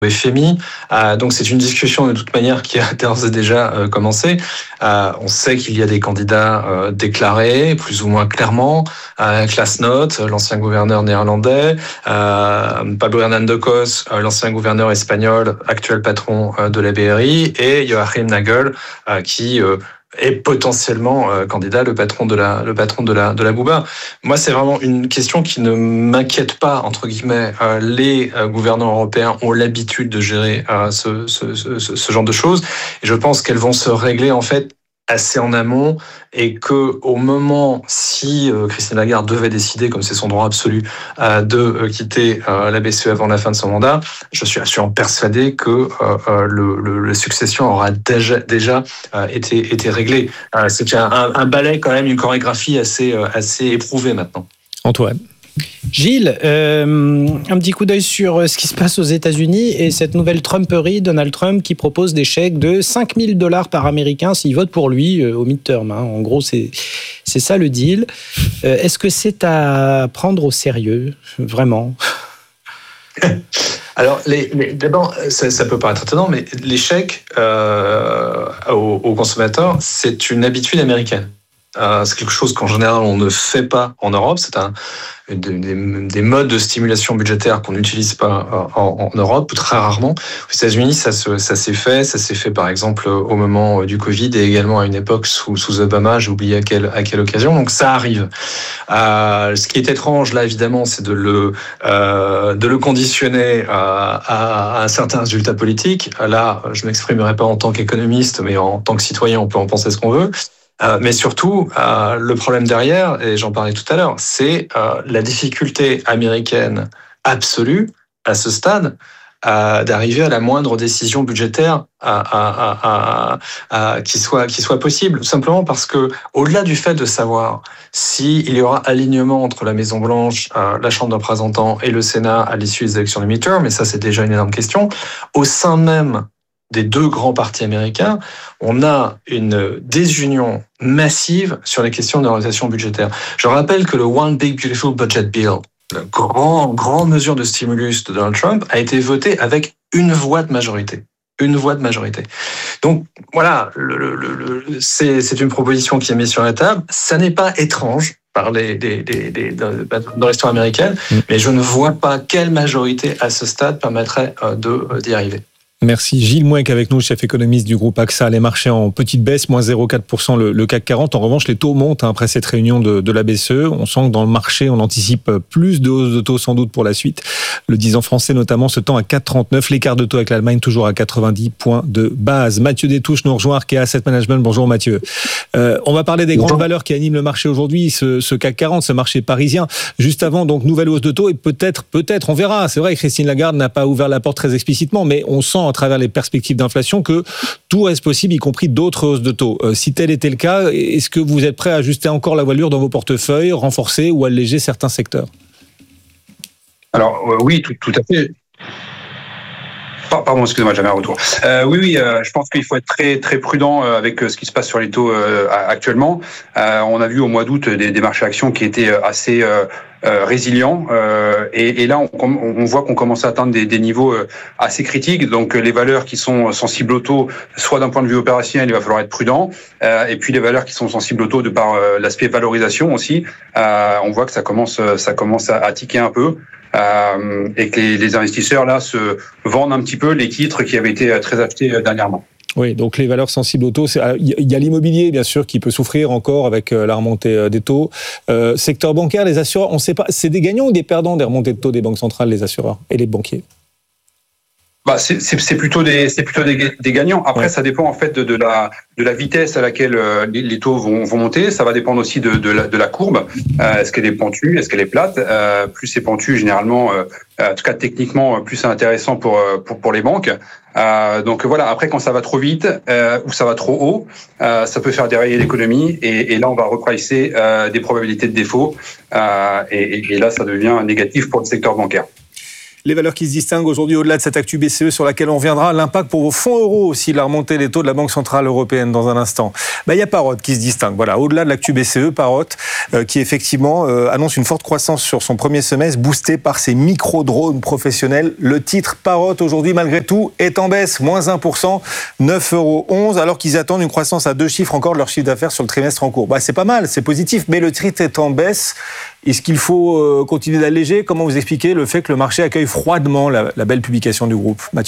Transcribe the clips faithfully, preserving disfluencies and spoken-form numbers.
F M I. Euh, donc c'est une discussion de toute manière qui a d'ores et déjà euh, commencé. Euh, on sait qu'il y a des candidats euh, déclarés, plus ou moins clairement. Euh, Klasnot, l'ancien gouverneur néerlandais, euh, Pablo Hernando Cos, euh, l'ancien gouverneur espagnol, actuel patron euh, de la B R I, et Joachim Nagel, euh, qui euh, est potentiellement euh, candidat, le patron de la, le patron de la, de la Bouba. Moi, c'est vraiment une question qui ne m'inquiète pas, entre guillemets. Euh, les euh, gouvernants européens ont l'habitude de gérer euh, ce, ce, ce, ce genre de choses. Et je pense qu'elles vont se régler, en fait, assez en amont, et que au moment, si euh, Christine Lagarde devait décider, comme c'est son droit absolu, euh, de euh, quitter euh, la B C E avant la fin de son mandat, je suis absolument persuadé que euh, euh, le, le, la succession aura déjà, déjà euh, été, été réglée. Euh, c'est un, un ballet quand même, une chorégraphie assez, euh, assez éprouvée maintenant. Antoine. Gilles, euh, un petit coup d'œil sur ce qui se passe aux États-Unis et cette nouvelle Trumperie, Donald Trump qui propose des chèques de cinq mille dollars par Américain s'il vote pour lui euh, au midterm. Hein. En gros, c'est, c'est ça le deal. Euh, est-ce que c'est à prendre au sérieux, vraiment ? Alors, les, les, d'abord, ça, ça peut paraître étonnant, mais les chèques euh, aux, aux consommateurs, c'est une habitude américaine. Euh, c'est quelque chose qu'en général on ne fait pas en Europe. C'est un des, des modes de stimulation budgétaire qu'on n'utilise pas en, en Europe, ou très rarement. Aux États-Unis, ça, se, ça s'est fait. Ça s'est fait par exemple au moment du Covid et également à une époque sous, sous Obama. J'ai oublié à quelle, à quelle occasion. Donc ça arrive. Euh, ce qui est étrange là, évidemment, c'est de le euh, de le conditionner à, à, à un certain résultat politique. Là, je m'exprimerai pas en tant qu'économiste, mais en tant que citoyen, on peut en penser ce qu'on veut. Euh, mais surtout, euh, le problème derrière, et j'en parlais tout à l'heure, c'est euh, la difficulté américaine absolue, à ce stade, euh, d'arriver à la moindre décision budgétaire à, à, à, à, à, qui soit, qui soit possible. Tout simplement parce que, au-delà du fait de savoir s'il y aura alignement entre la Maison-Blanche, euh, la Chambre des représentants et le Sénat à l'issue des élections de midterm, mais ça c'est déjà une énorme question, au sein même des deux grands partis américains, on a une désunion massive sur les questions d'orientation budgétaire. Je rappelle que le One Big Beautiful Budget Bill, la grande, grande mesure de stimulus de Donald Trump, a été voté avec une voix de majorité. Une voix de majorité. Donc voilà, le, le, le, c'est, c'est une proposition qui est mise sur la table. Ça n'est pas étrange par les, les, les, les, dans l'histoire américaine, mmh. mais je ne vois pas quelle majorité à ce stade permettrait de, d'y arriver. Merci. Gilles Mouek avec nous, chef économiste du groupe AXA. Les marchés en petite baisse, moins zéro virgule quatre pour cent le, le C A C quarante. En revanche, les taux montent hein, après cette réunion de, de la B C E. On sent que dans le marché, on anticipe plus de hausses de taux sans doute pour la suite. Le dix ans français notamment se tend à quatre virgule trente-neuf. L'écart de taux avec l'Allemagne toujours à quatre-vingt-dix points de base. Mathieu Détouche nous rejoint, Arkea Asset Management. Bonjour Mathieu. Euh, on va parler des Bonjour. grandes valeurs qui animent le marché aujourd'hui, ce, ce C A C quarante, ce marché parisien. Juste avant, donc, nouvelle hausse de taux et peut-être, peut-être, on verra. C'est vrai que Christine Lagarde n'a pas ouvert la porte très explicitement, mais on sent à travers les perspectives d'inflation que tout reste possible, y compris d'autres hausses de taux. Euh, si tel était le cas, est-ce que vous êtes prêt à ajuster encore la voilure dans vos portefeuilles, renforcer ou alléger certains secteurs ? Alors euh, oui, tout, tout à fait. Pardon, excusez-moi, j'avais un retour. Euh, oui, oui, euh, je pense qu'il faut être très très prudent avec ce qui se passe sur les taux euh, actuellement. Euh, on a vu au mois d'août des, des marchés actions qui étaient assez euh, euh, résilients, euh, et, et là on, on voit qu'on commence à atteindre des, des niveaux assez critiques. Donc les valeurs qui sont sensibles au taux, soit d'un point de vue opérationnel, il va falloir être prudent, euh, et puis les valeurs qui sont sensibles au taux de par euh, l'aspect valorisation aussi, euh, on voit que ça commence ça commence à, à tiquer un peu. Euh, et que les, les investisseurs là se vendent un petit peu les titres qui avaient été très achetés dernièrement. Oui, donc les valeurs sensibles aux taux, il y a l'immobilier bien sûr qui peut souffrir encore avec la remontée des taux. Euh, secteur bancaire, les assureurs, on ne sait pas, c'est des gagnants ou des perdants des remontées de taux des banques centrales, les assureurs et les banquiers? Bah, c'est, c'est, c'est plutôt des, c'est plutôt des, des gagnants. Après, ouais. ça dépend en fait de, de la, de la vitesse à laquelle les, les taux vont, vont monter. Ça va dépendre aussi de, de la, de la courbe. Euh, est-ce qu'elle est pentue? Est-ce qu'elle est plate? Euh, plus c'est pentu, généralement, euh, en tout cas techniquement, plus c'est intéressant pour, pour, pour les banques. Euh, donc voilà. Après, quand ça va trop vite euh, ou ça va trop haut, euh, ça peut faire dérailler l'économie. Et, et là, on va repricer euh, des probabilités de défaut. Euh, et, et là, ça devient négatif pour le secteur bancaire. Les valeurs qui se distinguent aujourd'hui au-delà de cette actu B C E sur laquelle on reviendra, l'impact pour vos fonds euros aussi, la remontée des taux de la Banque Centrale Européenne dans un instant. Ben, il y a Parrot qui se distingue. Voilà, au-delà de l'actu B C E, Parrot euh, qui effectivement euh, annonce une forte croissance sur son premier semestre, boosté par ses micro-drones professionnels. Le titre Parrot aujourd'hui, malgré tout, est en baisse, moins un pour cent, neuf euros onze, alors qu'ils attendent une croissance à deux chiffres encore de leur chiffre d'affaires sur le trimestre en cours. Ben, c'est pas mal, c'est positif, mais le titre est en baisse. Est-ce qu'il faut euh, continuer d'alléger ? Comment vous expliquez le fait que le marché accueille froidement la, la belle publication du groupe, Mathieu ?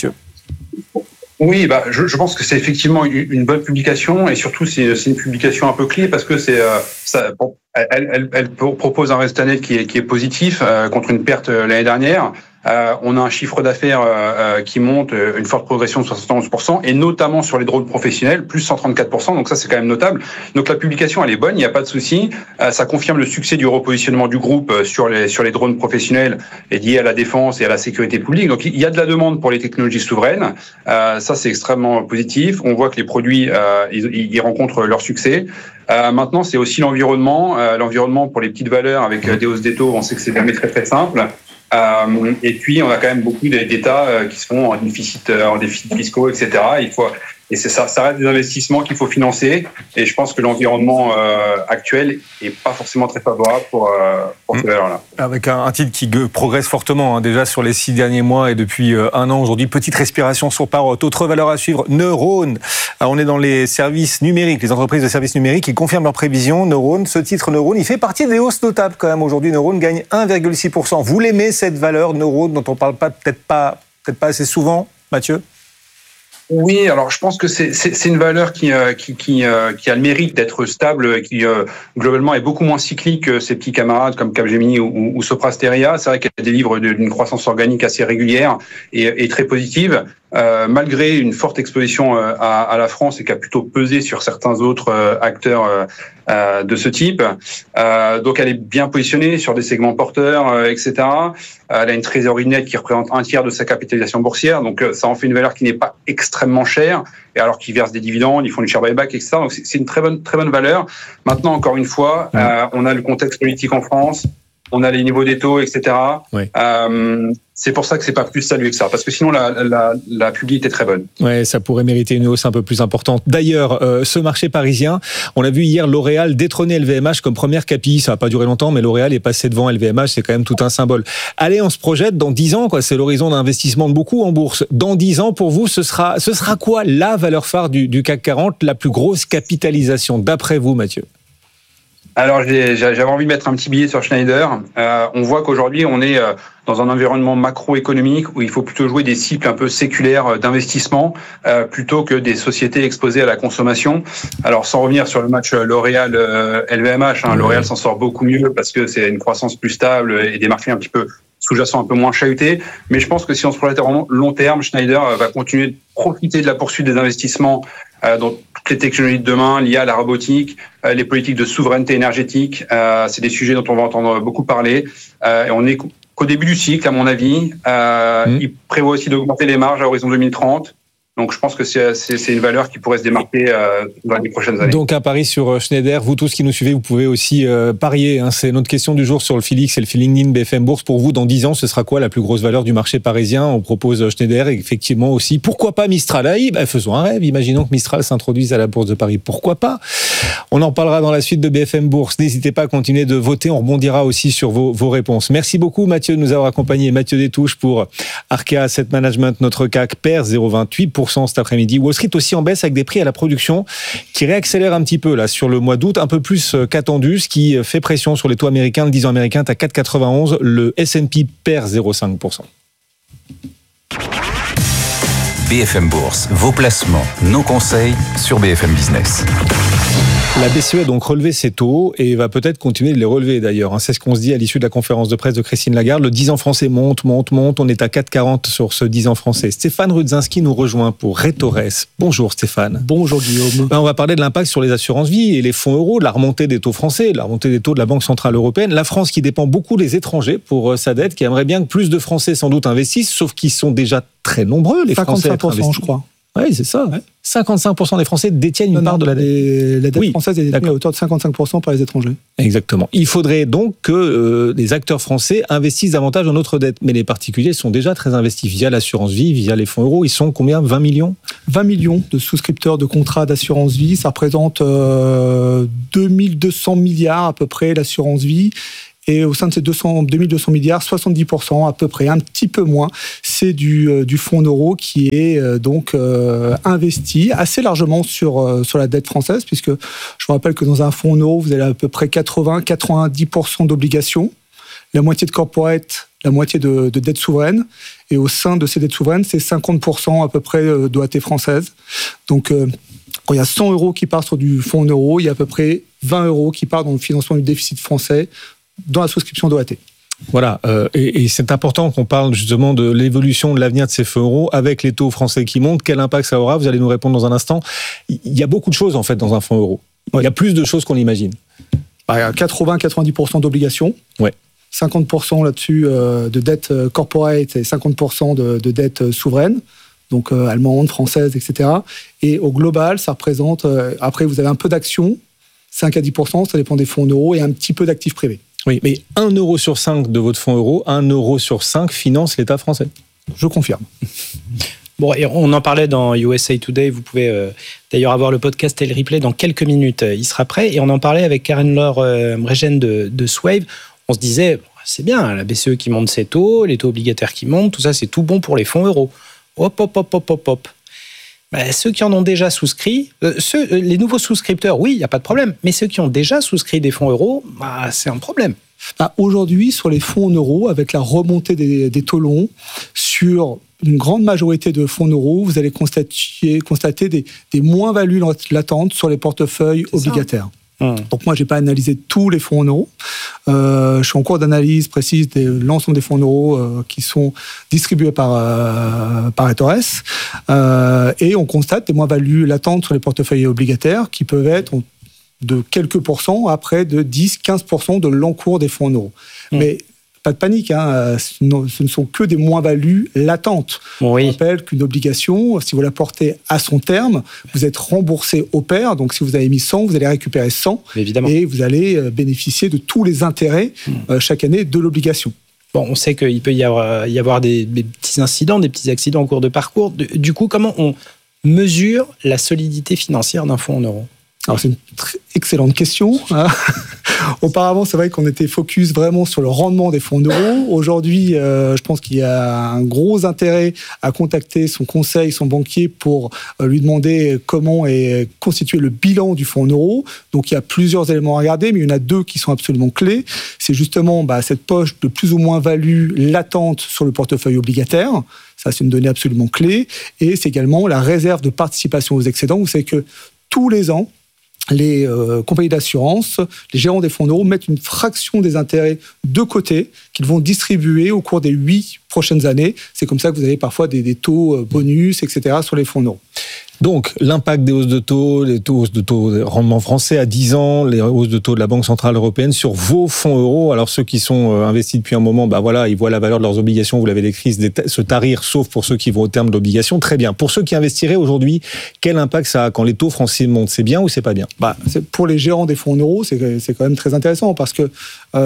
Oui, bah, je, je pense que c'est effectivement une, une bonne publication et surtout c'est, c'est une publication un peu clé parce que c'est, euh, ça, bon, elle, elle, elle propose un résultat net qui est, qui est positif euh, contre une perte euh, l'année dernière. Euh, on a un chiffre d'affaires euh, qui monte, euh, une forte progression de soixante et onze pour cent, et notamment sur les drones professionnels, plus cent trente-quatre pour cent, donc ça c'est quand même notable. Donc la publication elle est bonne, il n'y a pas de souci. Euh, ça confirme le succès du repositionnement du groupe sur les sur les drones professionnels et liés à la défense et à la sécurité publique. Donc il y a de la demande pour les technologies souveraines, euh, ça c'est extrêmement positif. On voit que les produits euh, ils, ils rencontrent leur succès. Euh, maintenant, c'est aussi l'environnement. Euh, l'environnement pour les petites valeurs avec euh, des hausses des taux, on sait que c'est jamais très très simple. Euh, et puis, on a quand même beaucoup d'États euh, qui se font en déficit, euh, en déficit fiscaux, et cetera. Il faut, et c'est ça, ça reste des investissements qu'il faut financer. Et je pense que l'environnement euh, actuel est pas forcément très favorable pour, euh, pour ces valeurs-là. Avec un, un titre qui progresse fortement, hein, déjà sur les six derniers mois et depuis euh, un an aujourd'hui. Petite respiration sur Parrot. Autre valeur à suivre, Neuron. Alors, on est dans les services numériques, les entreprises de services numériques qui confirment leurs prévisions. Neuron, ce titre Neuron, il fait partie des hausses notables quand même. Aujourd'hui, Neuron gagne un virgule six pour cent. Vous l'aimez cette valeur, Neuron, dont on parle pas peut-être pas, peut-être pas assez souvent, Mathieu ? Oui, alors je pense que c'est, c'est, c'est une valeur qui, euh, qui, qui, euh, qui a le mérite d'être stable, qui euh, globalement est beaucoup moins cyclique que ses petits camarades comme Capgemini ou, ou, ou Sopra Steria. C'est vrai qu'elle délivre d'une croissance organique assez régulière et, et très positive. Euh, malgré une forte exposition euh, à, à la France et qui a plutôt pesé sur certains autres euh, acteurs euh, euh, de ce type. Euh, donc elle est bien positionnée sur des segments porteurs, euh, et cetera. Euh, elle a une trésorerie nette qui représente un tiers de sa capitalisation boursière, donc euh, ça en fait une valeur qui n'est pas extrêmement chère, et alors qu'ils versent des dividendes, ils font du share buyback, et cetera. Donc c'est, c'est une très bonne, très bonne valeur. Maintenant, encore une fois, euh, on a le contexte politique en France, on a les niveaux des taux, et cetera. Oui. Euh, c'est pour ça que c'est pas plus salué que ça, parce que sinon la, la, la publicité est très bonne. Ouais, ça pourrait mériter une hausse un peu plus importante. D'ailleurs, euh, ce marché parisien, on a vu hier L'Oréal détrôner L V M H comme première capi. Ça n'a pas duré longtemps, mais L'Oréal est passé devant L V M H, c'est quand même tout un symbole. Allez, on se projette dans dix ans, quoi. C'est l'horizon d'investissement de beaucoup en bourse. Dans dix ans, pour vous, ce sera, ce sera quoi la valeur phare du, du C A C quarante, la plus grosse capitalisation, d'après vous, Mathieu ? Alors, j'ai, j'avais envie de mettre un petit billet sur Schneider. Euh, on voit qu'aujourd'hui, on est euh, dans un environnement macroéconomique où il faut plutôt jouer des cycles un peu séculaires d'investissement euh, plutôt que des sociétés exposées à la consommation. Alors, sans revenir sur le match L'Oréal-L V M H, hein, L'Oréal s'en sort beaucoup mieux parce que c'est une croissance plus stable et des marchés un petit peu sous-jacents un peu moins chahutés. Mais je pense que si on se projette vraiment long terme, Schneider va continuer de profiter de la poursuite des investissements euh, dans toutes les technologies de demain liées à la robotique, euh, les politiques de souveraineté énergétique. Euh, c'est des sujets dont on va entendre beaucoup parler. Euh, et on est qu'au début du cycle, à mon avis. Euh, mmh. Il prévoit aussi d'augmenter les marges à horizon deux mille trente. Donc, je pense que c'est, c'est, c'est une valeur qui pourrait se démarquer euh, dans les prochaines années. Donc, un pari sur Schneider. Vous tous qui nous suivez, vous pouvez aussi euh, parier. Hein. C'est notre question du jour sur le Félix et le LinkedIn B F M Bourse. Pour vous, dans dix ans, ce sera quoi la plus grosse valeur du marché parisien ? On propose Schneider et effectivement aussi, pourquoi pas Mistral ? Ah, bah, faisons un rêve. Imaginons que Mistral s'introduise à la Bourse de Paris. Pourquoi pas ? On en parlera dans la suite de B F M Bourse. N'hésitez pas à continuer de voter. On rebondira aussi sur vos, vos réponses. Merci beaucoup, Mathieu, de nous avoir accompagnés. Mathieu Détouche pour Arkea Asset Management. Notre C A C perd zéro virgule vingt-huit pour cent cet après-midi. Wall Street aussi en baisse avec des prix à la production qui réaccélèrent un petit peu là sur le mois d'août, un peu plus qu'attendu, ce qui fait pression sur les taux américains. Le dix ans américain est à quatre virgule quatre-vingt-onze. Le S and P perd zéro virgule cinq pour cent. B F M Bourse, vos placements, nos conseils sur B F M Business. La B C E a donc relevé ses taux et va peut-être continuer de les relever d'ailleurs. C'est ce qu'on se dit à l'issue de la conférence de presse de Christine Lagarde. Le dix ans français monte, monte, monte. On est à quatre virgule quarante sur ce dix ans français. Stéphane Rudzinski nous rejoint pour Retores. Bonjour Stéphane. Bonjour Guillaume. Ben, on va parler de l'impact sur les assurances-vie et les fonds euros, de la remontée des taux français, de la remontée des taux de la Banque Centrale Européenne. La France qui dépend beaucoup des étrangers pour sa dette, qui aimerait bien que plus de Français sans doute investissent, sauf qu'ils sont déjà très nombreux, les Français à être investis. je crois. Oui, c'est ça. Ouais. cinquante-cinq pour cent des Français détiennent une Non, part non, de la dette. les- La dette Oui, française est détenue d'accord. à hauteur de cinquante-cinq pour cent par les étrangers. Exactement. Il faudrait donc que euh, les acteurs français investissent davantage dans notre dette. Mais les particuliers sont déjà très investis via l'assurance vie, via les fonds euros. Ils sont combien ? vingt millions ? vingt millions de souscripteurs de contrats d'assurance vie, ça représente euh, deux mille deux cents milliards à peu près l'assurance vie. Et au sein de ces deux cents, deux mille deux cents milliards, soixante-dix pour cent à peu près, un petit peu moins, c'est du, euh, du fonds euro qui est euh, donc euh, investi assez largement sur, euh, sur la dette française, puisque je vous rappelle que dans un fonds euro, vous avez à peu près quatre-vingts à quatre-vingt-dix pour cent d'obligations, la moitié de corporate, la moitié de, de dette souveraine. Et au sein de ces dettes souveraines, c'est cinquante pour cent à peu près d'O A T française. Donc, euh, quand il y a cent euros qui partent sur du fonds euro, il y a à peu près vingt euros qui partent dans le financement du déficit français dans la souscription d'O A T. Voilà, euh, et, et c'est important qu'on parle justement de l'évolution de l'avenir de ces fonds euros avec les taux français qui montent. Quel impact ça aura ? Vous allez nous répondre dans un instant. Il y a beaucoup de choses en fait dans un fonds euro. Il y a plus de choses qu'on l'imagine. Bah, il y a quatre-vingts à quatre-vingt-dix pour cent d'obligations, Ouais. cinquante pour cent là-dessus euh, de dette corporate et cinquante pour cent de, de dette souveraine, donc euh, allemande, française, et cetera. Et au global, ça représente, euh, après vous avez un peu d'actions, cinq à dix pour cent, ça dépend des fonds euros, et un petit peu d'actifs privés. Oui, mais un euro sur cinq de votre fonds euro, un euro sur cinq finance l'État français. Je confirme. Bon, et on en parlait dans U S A Today. Vous pouvez euh, d'ailleurs avoir le podcast et le replay dans quelques minutes. Il sera prêt. Et on en parlait avec Karen-Laure euh, Mregen de, de Swave. On se disait, bon, c'est bien, la B C E qui monte ses taux, les taux obligataires qui montent, tout ça, c'est tout bon pour les fonds euros. Hop, hop, hop, hop, hop, hop. Ben, ceux qui en ont déjà souscrit, euh, ceux, euh, les nouveaux souscripteurs, oui, il n'y a pas de problème. Mais ceux qui ont déjà souscrit des fonds euros, bah, c'est un problème. Bah, aujourd'hui, sur les fonds en euros, avec la remontée des, des taux longs, sur une grande majorité de fonds euros, vous allez constater, constater des, des moins-values latentes sur les portefeuilles C'est obligataires. Hum. Donc moi, je n'ai pas analysé tous les fonds en euros. Euh, je suis en cours d'analyse précise de l'ensemble des fonds en euros euh, qui sont distribués par, euh, par Etores. Euh, et on constate des moins-values latentes sur les portefeuilles obligataires qui peuvent être de quelques pourcents à près de dix à quinze pour cent de l'encours des fonds en euros. Mmh. Mais pas de panique, hein, ce ne sont que des moins-values latentes. Oui. Je rappelle qu'une obligation, si vous la portez à son terme, vous êtes remboursé au pair. Donc si vous avez mis cent, vous allez récupérer cent. Évidemment. Et vous allez bénéficier de tous les intérêts mmh. euh, chaque année de l'obligation. Bon, on sait qu'il peut y avoir, y avoir des, des petits incidents, des petits accidents en cours de parcours. Du coup, comment on mesure la solidité financière d'un fonds en euros ? Alors c'est une très excellente question. Hein. Auparavant, c'est vrai qu'on était focus vraiment sur le rendement des fonds euros. Aujourd'hui, euh, je pense qu'il y a un gros intérêt à contacter son conseil, son banquier pour euh, lui demander comment est constitué le bilan du fonds euro. Donc il y a plusieurs éléments à regarder, mais il y en a deux qui sont absolument clés. C'est justement bah, cette poche de plus ou moins value latente sur le portefeuille obligataire. Ça, c'est une donnée absolument clé. Et c'est également la réserve de participation aux excédents. Vous savez que tous les ans, les euh, compagnies d'assurance, les gérants des fonds euros mettent une fraction des intérêts de côté qu'ils vont distribuer au cours des huit prochaines années. C'est comme ça que vous avez parfois des, des taux bonus, et cetera sur les fonds euros. Donc, l'impact des hausses de taux, les taux de taux de rendement français à dix ans, les hausses de taux de la Banque Centrale Européenne sur vos fonds euros. Alors, ceux qui sont investis depuis un moment, bah voilà, ils voient la valeur de leurs obligations, vous l'avez décrit, se tarir, sauf pour ceux qui vont au terme de l'obligation. Très bien. Pour ceux qui investiraient aujourd'hui, quel impact ça a quand les taux français montent ? C'est bien ou c'est pas bien ? Bah, c'est, pour les gérants des fonds euros, c'est, c'est quand même très intéressant parce que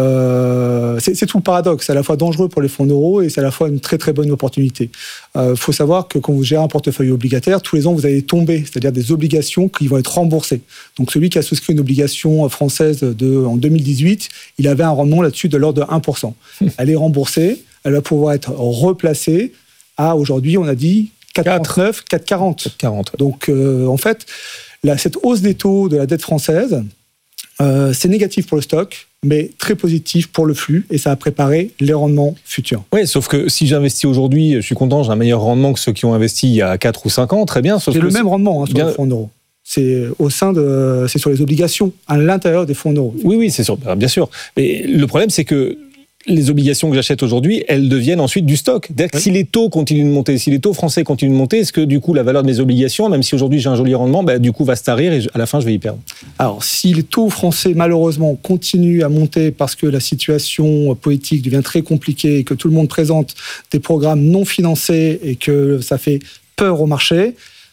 euh, c'est, c'est tout le paradoxe. C'est à la fois dangereux pour les fonds euros et c'est à la fois une très très bonne opportunité. Il euh, faut savoir que quand vous gérez un portefeuille obligataire, tous les ans, vous allez tomber, c'est-à-dire des obligations qui vont être remboursées. Donc celui qui a souscrit une obligation française de, en deux mille dix-huit, il avait un rendement là-dessus de l'ordre de un pour cent. Elle est remboursée, elle va pouvoir être replacée à, aujourd'hui, on a dit, quatre virgule trente-neuf, quatre virgule quarante. quatre virgule quarante. Donc euh, en fait, là, cette hausse des taux de la dette française, euh, c'est négatif pour le stock, mais très positif pour le flux, et ça a préparé les rendements futurs. Oui, sauf que si j'investis aujourd'hui, je suis content, j'ai un meilleur rendement que ceux qui ont investi il y a quatre ou cinq ans, très bien. Sauf c'est que le c'est... même rendement hein, sur bien... les fonds euros. C'est au sein de, c'est sur les obligations, à l'intérieur des fonds euros. Oui, oui, c'est sûr, bien sûr. Mais le problème, c'est que les obligations que j'achète aujourd'hui, elles deviennent ensuite du stock. C'est-à-dire que oui. si les taux continuent de monter, si les taux français continuent de monter, est-ce que du coup la valeur de mes obligations, même si aujourd'hui j'ai un joli rendement, bah, du coup va se tarir et à la fin je vais y perdre ? Alors si les taux français malheureusement continuent à monter parce que la situation politique devient très compliquée et que tout le monde présente des programmes non financés et que ça fait peur au marché,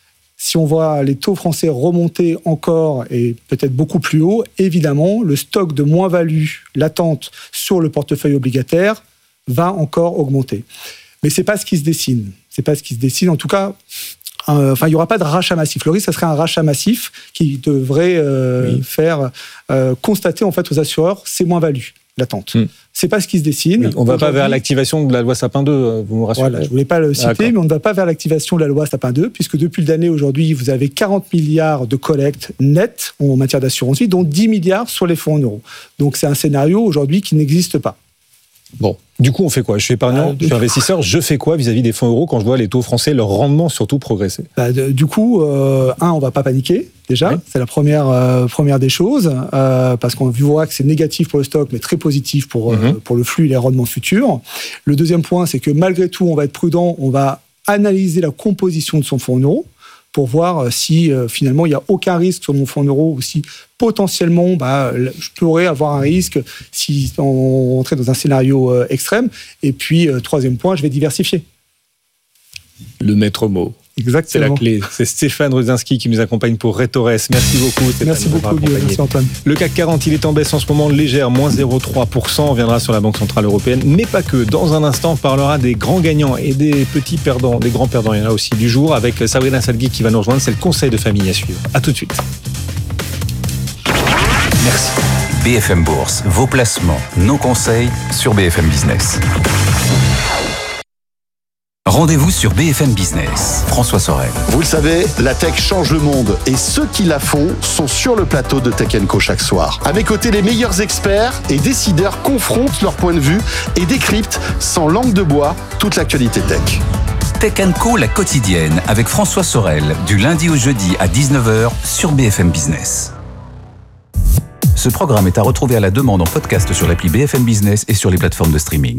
Si on voit les taux français remonter encore et peut-être beaucoup plus haut, évidemment, le stock de moins-value latente sur le portefeuille obligataire va encore augmenter. Mais c'est pas ce qui se dessine. C'est pas ce qui se dessine. En tout cas, euh, enfin, il y aura pas de rachat massif. Le risque, ça serait un rachat massif qui devrait euh, oui. faire euh, constater en fait aux assureurs ces moins-values latentes. Mmh. C'est pas ce qui se dessine. Oui, on ne va pas vers l'activation de la loi Sapin deux, vous me rassurez. Voilà, je voulais pas le citer, D'accord. mais on ne va pas vers l'activation de la loi Sapin deux, puisque depuis le d'année aujourd'hui, vous avez quarante milliards de collectes nettes en matière d'assurance vie, dont dix milliards sur les fonds en euros. Donc c'est un scénario aujourd'hui qui n'existe pas. Bon, du coup, on fait quoi ? Je suis épargnant, euh, je suis investisseur, je fais quoi vis-à-vis des fonds euros quand je vois les taux français, leur rendement surtout progresser ? bah, de, Du coup, euh, un, on ne va pas paniquer, déjà, oui. c'est la première, euh, première des choses, euh, parce qu'on voit que c'est négatif pour le stock, mais très positif pour, mm-hmm. euh, pour le flux et les rendements futurs. Le deuxième point, c'est que malgré tout, on va être prudent, on va analyser la composition de son fonds en euros, pour voir si euh, finalement il n'y a aucun risque sur mon fonds en euros ou si potentiellement bah, je pourrais avoir un risque si on rentrait dans un scénario euh, extrême. Et puis, euh, troisième point, je vais diversifier. Le maître mot. Exactement. C'est la clé. C'est Stéphane Ruzinski qui nous accompagne pour Retores. Merci beaucoup. Stéphane. Merci beaucoup, Guillaume. Merci Antoine. Le C A C quarante, il est en baisse en ce moment légère, moins zéro virgule trois pour cent. On viendra sur la Banque Centrale Européenne, mais pas que. Dans un instant, on parlera des grands gagnants et des petits perdants. Des grands perdants, il y en a aussi du jour, avec Sabrina Salghi qui va nous rejoindre. C'est le conseil de famille à suivre. À tout de suite. Merci. B F M Bourse, vos placements, nos conseils sur B F M Business. Rendez-vous sur B F M Business. François Sorel. Vous le savez, la tech change le monde et ceux qui la font sont sur le plateau de Tech and Co chaque soir. À mes côtés, les meilleurs experts et décideurs confrontent leur point de vue et décryptent sans langue de bois toute l'actualité tech. Tech and Co, la quotidienne, avec François Sorel, du lundi au jeudi à dix-neuf heures sur B F M Business. Ce programme est à retrouver à la demande en podcast sur l'appli B F M Business et sur les plateformes de streaming.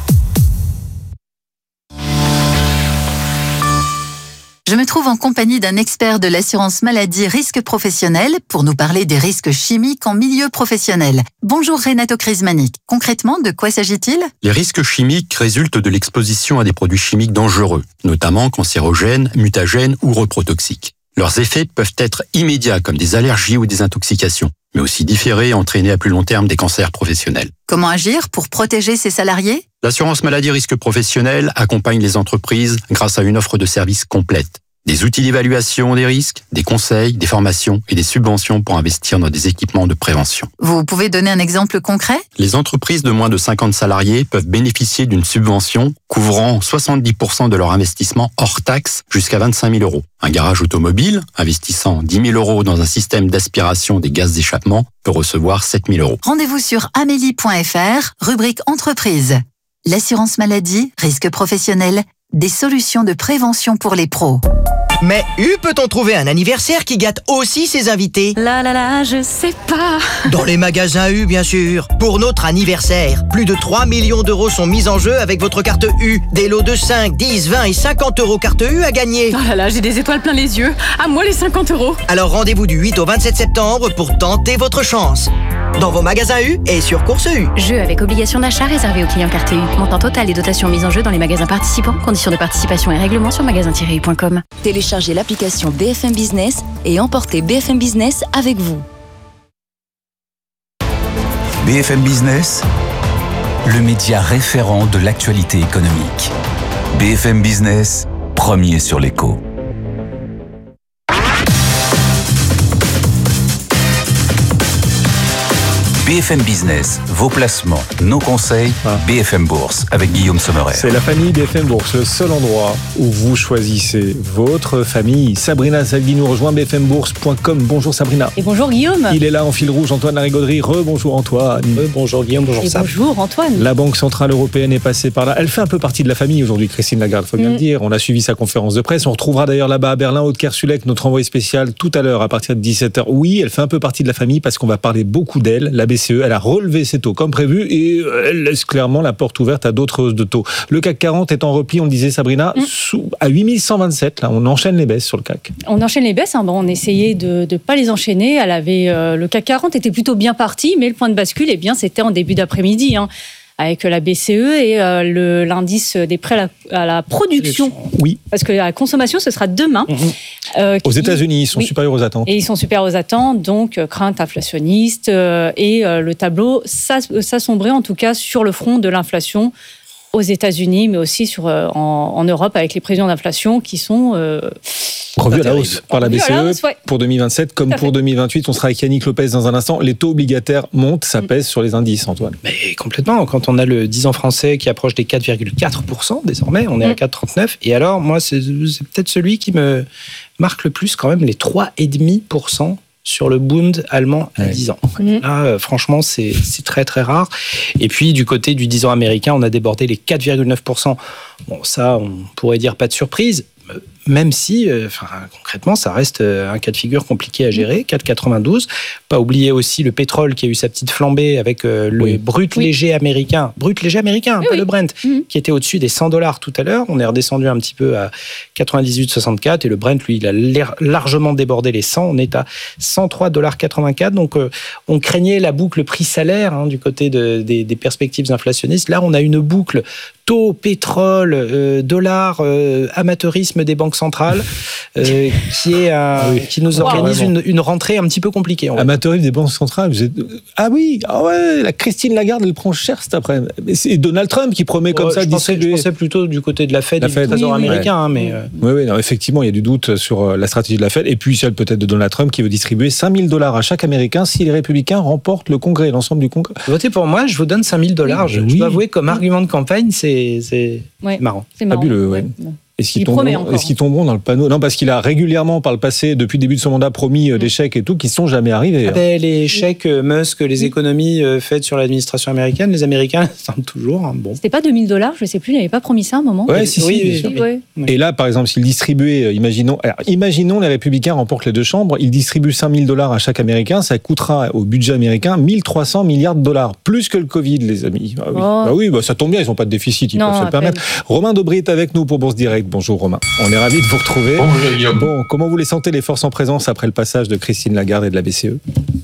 Je me trouve en compagnie d'un expert de l'assurance maladie risque professionnel pour nous parler des risques chimiques en milieu professionnel. Bonjour Renato Crismanic. Concrètement, de quoi s'agit-il ? Les risques chimiques résultent de l'exposition à des produits chimiques dangereux, notamment cancérogènes, mutagènes ou reprotoxiques. Leurs effets peuvent être immédiats comme des allergies ou des intoxications, mais aussi différés et entraîner à plus long terme des cancers professionnels. Comment agir pour protéger ses salariés ? L'assurance maladie risque professionnel accompagne les entreprises grâce à une offre de services complète. Des outils d'évaluation des risques, des conseils, des formations et des subventions pour investir dans des équipements de prévention. Vous pouvez donner un exemple concret ? Les entreprises de moins de cinquante salariés peuvent bénéficier d'une subvention couvrant soixante-dix pour cent de leur investissement hors taxe jusqu'à vingt-cinq mille euros. Un garage automobile investissant dix mille euros dans un système d'aspiration des gaz d'échappement peut recevoir sept mille euros. Rendez-vous sur amélie point f r, rubrique entreprise. L'assurance maladie, risque professionnel, des solutions de prévention pour les pros. Mais U peut-on trouver un anniversaire qui gâte aussi ses invités ? Là là là, je sais pas. Dans les magasins U, bien sûr. Pour notre anniversaire, plus de trois millions d'euros sont mis en jeu avec votre carte U. Des lots de cinq, dix, vingt et cinquante euros carte U à gagner. Oh là là, j'ai des étoiles plein les yeux. À moi les cinquante euros. Alors rendez-vous du huit au vingt-sept septembre pour tenter votre chance. Dans vos magasins U et sur Course U. Jeu avec obligation d'achat réservé aux clients carte U. Montant total et dotations mises en jeu dans les magasins participants. Conditions de participation et règlements sur magasin tiret u point com. Téléchargez l'application B F M Business et emportez B F M Business avec vous. B F M Business, le média référent de l'actualité économique. B F M Business, premier sur l'écho. B F M Business, vos placements, nos conseils, ah. B F M Bourse avec Guillaume Sommerer. C'est la famille B F M Bourse, le seul endroit où vous choisissez votre famille. Sabrina Salghi nous rejoint, b f m bourse point com. Bonjour Sabrina. Et bonjour Guillaume. Il est là en fil rouge, Antoine Larigauderie. Re-bonjour Antoine. Re-bonjour Guillaume, bonjour Et Sab. bonjour Antoine. La Banque Centrale Européenne est passée par là. Elle fait un peu partie de la famille aujourd'hui, Christine Lagarde, il faut bien mm. le dire. On a suivi sa conférence de presse. On retrouvera d'ailleurs là-bas à Berlin, Aude Kersulek, notre envoyé spécial, tout à l'heure à partir de dix-sept heures. Oui, elle fait un peu partie de la famille parce qu'on va parler beaucoup d'elle. La B C E, elle a relevé ses taux comme prévu et elle laisse clairement la porte ouverte à d'autres hausses de taux. Le C A C quarante est en repli, on le disait Sabrina, mmh. sous, à huit mille cent vingt-sept. Là, on enchaîne les baisses sur le C A C. On enchaîne les baisses, hein. Bon, on essayait de ne pas les enchaîner. Elle avait, euh, le C A C quarante était plutôt bien parti, mais le point de bascule, eh bien, c'était en début d'après-midi, hein, avec la B C E et euh, le, l'indice des prêts à la, à la production. Oui. Parce que la consommation, ce sera demain. Mmh. Euh, aux États-Unis, ils sont oui. supérieurs aux attentes. Et ils sont supérieurs aux attentes, donc euh, crainte inflationniste euh, et euh, le tableau s'assombrait en tout cas sur le front de l'inflation aux États-Unis, mais aussi sur, euh, en, en Europe avec les prévisions d'inflation qui sont euh, revues à la hausse par la B C E hausse, ouais. pour deux mille vingt-sept comme pour deux mille vingt-huit. On sera avec Yannick Lopez dans un instant. Les taux obligataires montent, ça pèse mmh. sur les indices, Antoine. Mais complètement. Quand on a le dix ans français qui approche des quatre virgule quatre pour cent désormais, on est mmh. à quatre virgule trente-neuf. Et alors, moi, c'est, c'est peut-être celui qui me marque le plus quand même, les trois virgule cinq pour cent sur le Bund allemand à ouais. dix ans. Mmh. Là, euh, franchement, c'est, c'est très, très rare. Et puis, du côté du dix ans américain, on a débordé les quatre virgule neuf pour cent. Bon, ça, on pourrait dire pas de surprise, même si, euh, enfin, concrètement, ça reste un cas de figure compliqué à gérer, quatre virgule quatre-vingt-douze. Pas oublier aussi le pétrole qui a eu sa petite flambée avec euh, le oui. brut oui. léger américain, brut léger américain, oui, pas oui. le Brent, mmh. qui était au-dessus des cent dollars tout à l'heure. On est redescendu un petit peu à quatre-vingt-dix-huit virgule soixante-quatre et le Brent, lui, il a largement débordé les cent. On est à cent trois virgule quatre-vingt-quatre. Donc, euh, on craignait la boucle prix-salaire hein, du côté de, des, des perspectives inflationnistes. Là, on a une boucle taux, pétrole, euh, dollar, euh, amateurisme des banques centrales, euh, qui est euh, oui. qui nous organise wow, une, une rentrée un petit peu compliquée. Amateurisme des banques centrales. Vous êtes... Ah oui, ah ouais, la Christine Lagarde, elle prend cher cet après-midi. C'est Donald Trump qui promet comme ouais, ça de distribuer. Je pensais plutôt du côté de la Fed, la et Fed. du Trésor oui, américain, ouais. hein, mais. Euh... Oui, oui, non, effectivement, il y a du doute sur la stratégie de la Fed et puis celle peut-être de Donald Trump qui veut distribuer cinq mille dollars à chaque Américain si les Républicains remportent le Congrès, l'ensemble du Congrès. Votez pour moi, je vous donne cinq mille dollars. Oui, je, oui. je dois avouer, comme argument de campagne, c'est c'est ouais. marrant. C'est marrant. Fabuleux, ouais. ouais. Est-ce qu'ils, tomberont, est-ce qu'ils tomberont dans le panneau ? Non, parce qu'il a régulièrement, par le passé, depuis le début de son mandat, promis mmh. des chèques et tout, qui ne sont jamais arrivés. Ah ben, les chèques Musk, les économies faites sur l'administration américaine, les Américains attendent toujours. Hein, bon. C'était pas deux mille dollars, je ne sais plus, il n'avait pas promis ça à un moment. Ouais, si, oui, si, oui, oui. Oui. Et là, par exemple, s'il distribuait, imaginons, alors, imaginons les Républicains remportent les deux chambres, ils distribuent cinq mille dollars à chaque Américain, ça coûtera au budget américain mille trois cents milliards de dollars, plus que le Covid, les amis. Ah oui, oh. bah oui bah, ça tombe bien, ils n'ont pas de déficit, ils non, peuvent se le permettre. Romain Dobré est avec nous pour Bourse Direct. Bonjour Romain. On est ravis de vous retrouver. Bonjour Guillaume. Bon, comment vous les sentez, les forces en présence, après le passage de Christine Lagarde et de la B C E ?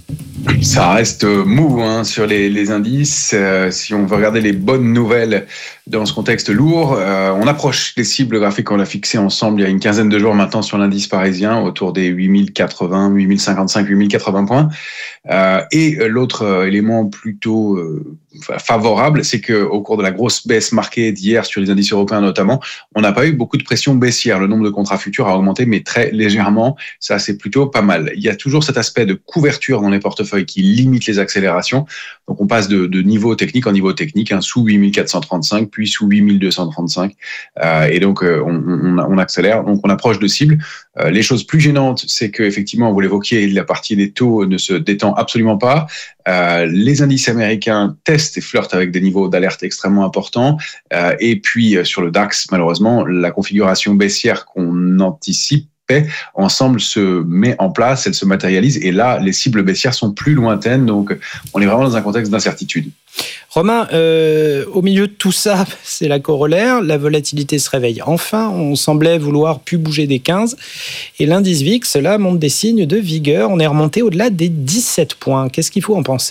Ça reste mou hein, sur les, les indices. Euh, si on veut regarder les bonnes nouvelles dans ce contexte lourd, euh, on approche les cibles graphiques qu'on a fixées ensemble il y a une quinzaine de jours maintenant sur l'indice parisien, autour des huit mille quatre-vingts, huit mille cinquante-cinq, huit mille quatre-vingts points. Euh, et l'autre élément plutôt euh, favorable, c'est qu'au cours de la grosse baisse marquée d'hier sur les indices européens notamment, on n'a pas eu beaucoup de pression baissière. Le nombre de contrats futurs a augmenté, mais très légèrement. Ça, c'est plutôt pas mal. Il y a toujours cet aspect de couverture dans les portefeuilles qui limite les accélérations. Donc, on passe de, de niveau technique en niveau technique, hein, sous huit mille quatre cent trente-cinq, puis sous huit mille deux cent trente-cinq. Euh, et donc, euh, on, on, on accélère. Donc, on approche de cible. Euh, les choses plus gênantes, c'est qu'effectivement, vous l'évoquiez, la partie des taux ne se détend absolument pas. Euh, les indices américains testent et flirtent avec des niveaux d'alerte extrêmement importants. Euh, et puis, sur le DAX, malheureusement, la configuration baissière qu'on anticipe ensemble se met en place, elle se matérialise et là, les cibles baissières sont plus lointaines, donc on est vraiment dans un contexte d'incertitude. Romain, euh, au milieu de tout ça, c'est la corollaire, la volatilité se réveille. Enfin, on semblait vouloir plus bouger des quinze et l'indice V I X, là, montre des signes de vigueur. On est remonté au-delà des dix-sept points. Qu'est-ce qu'il faut en penser ?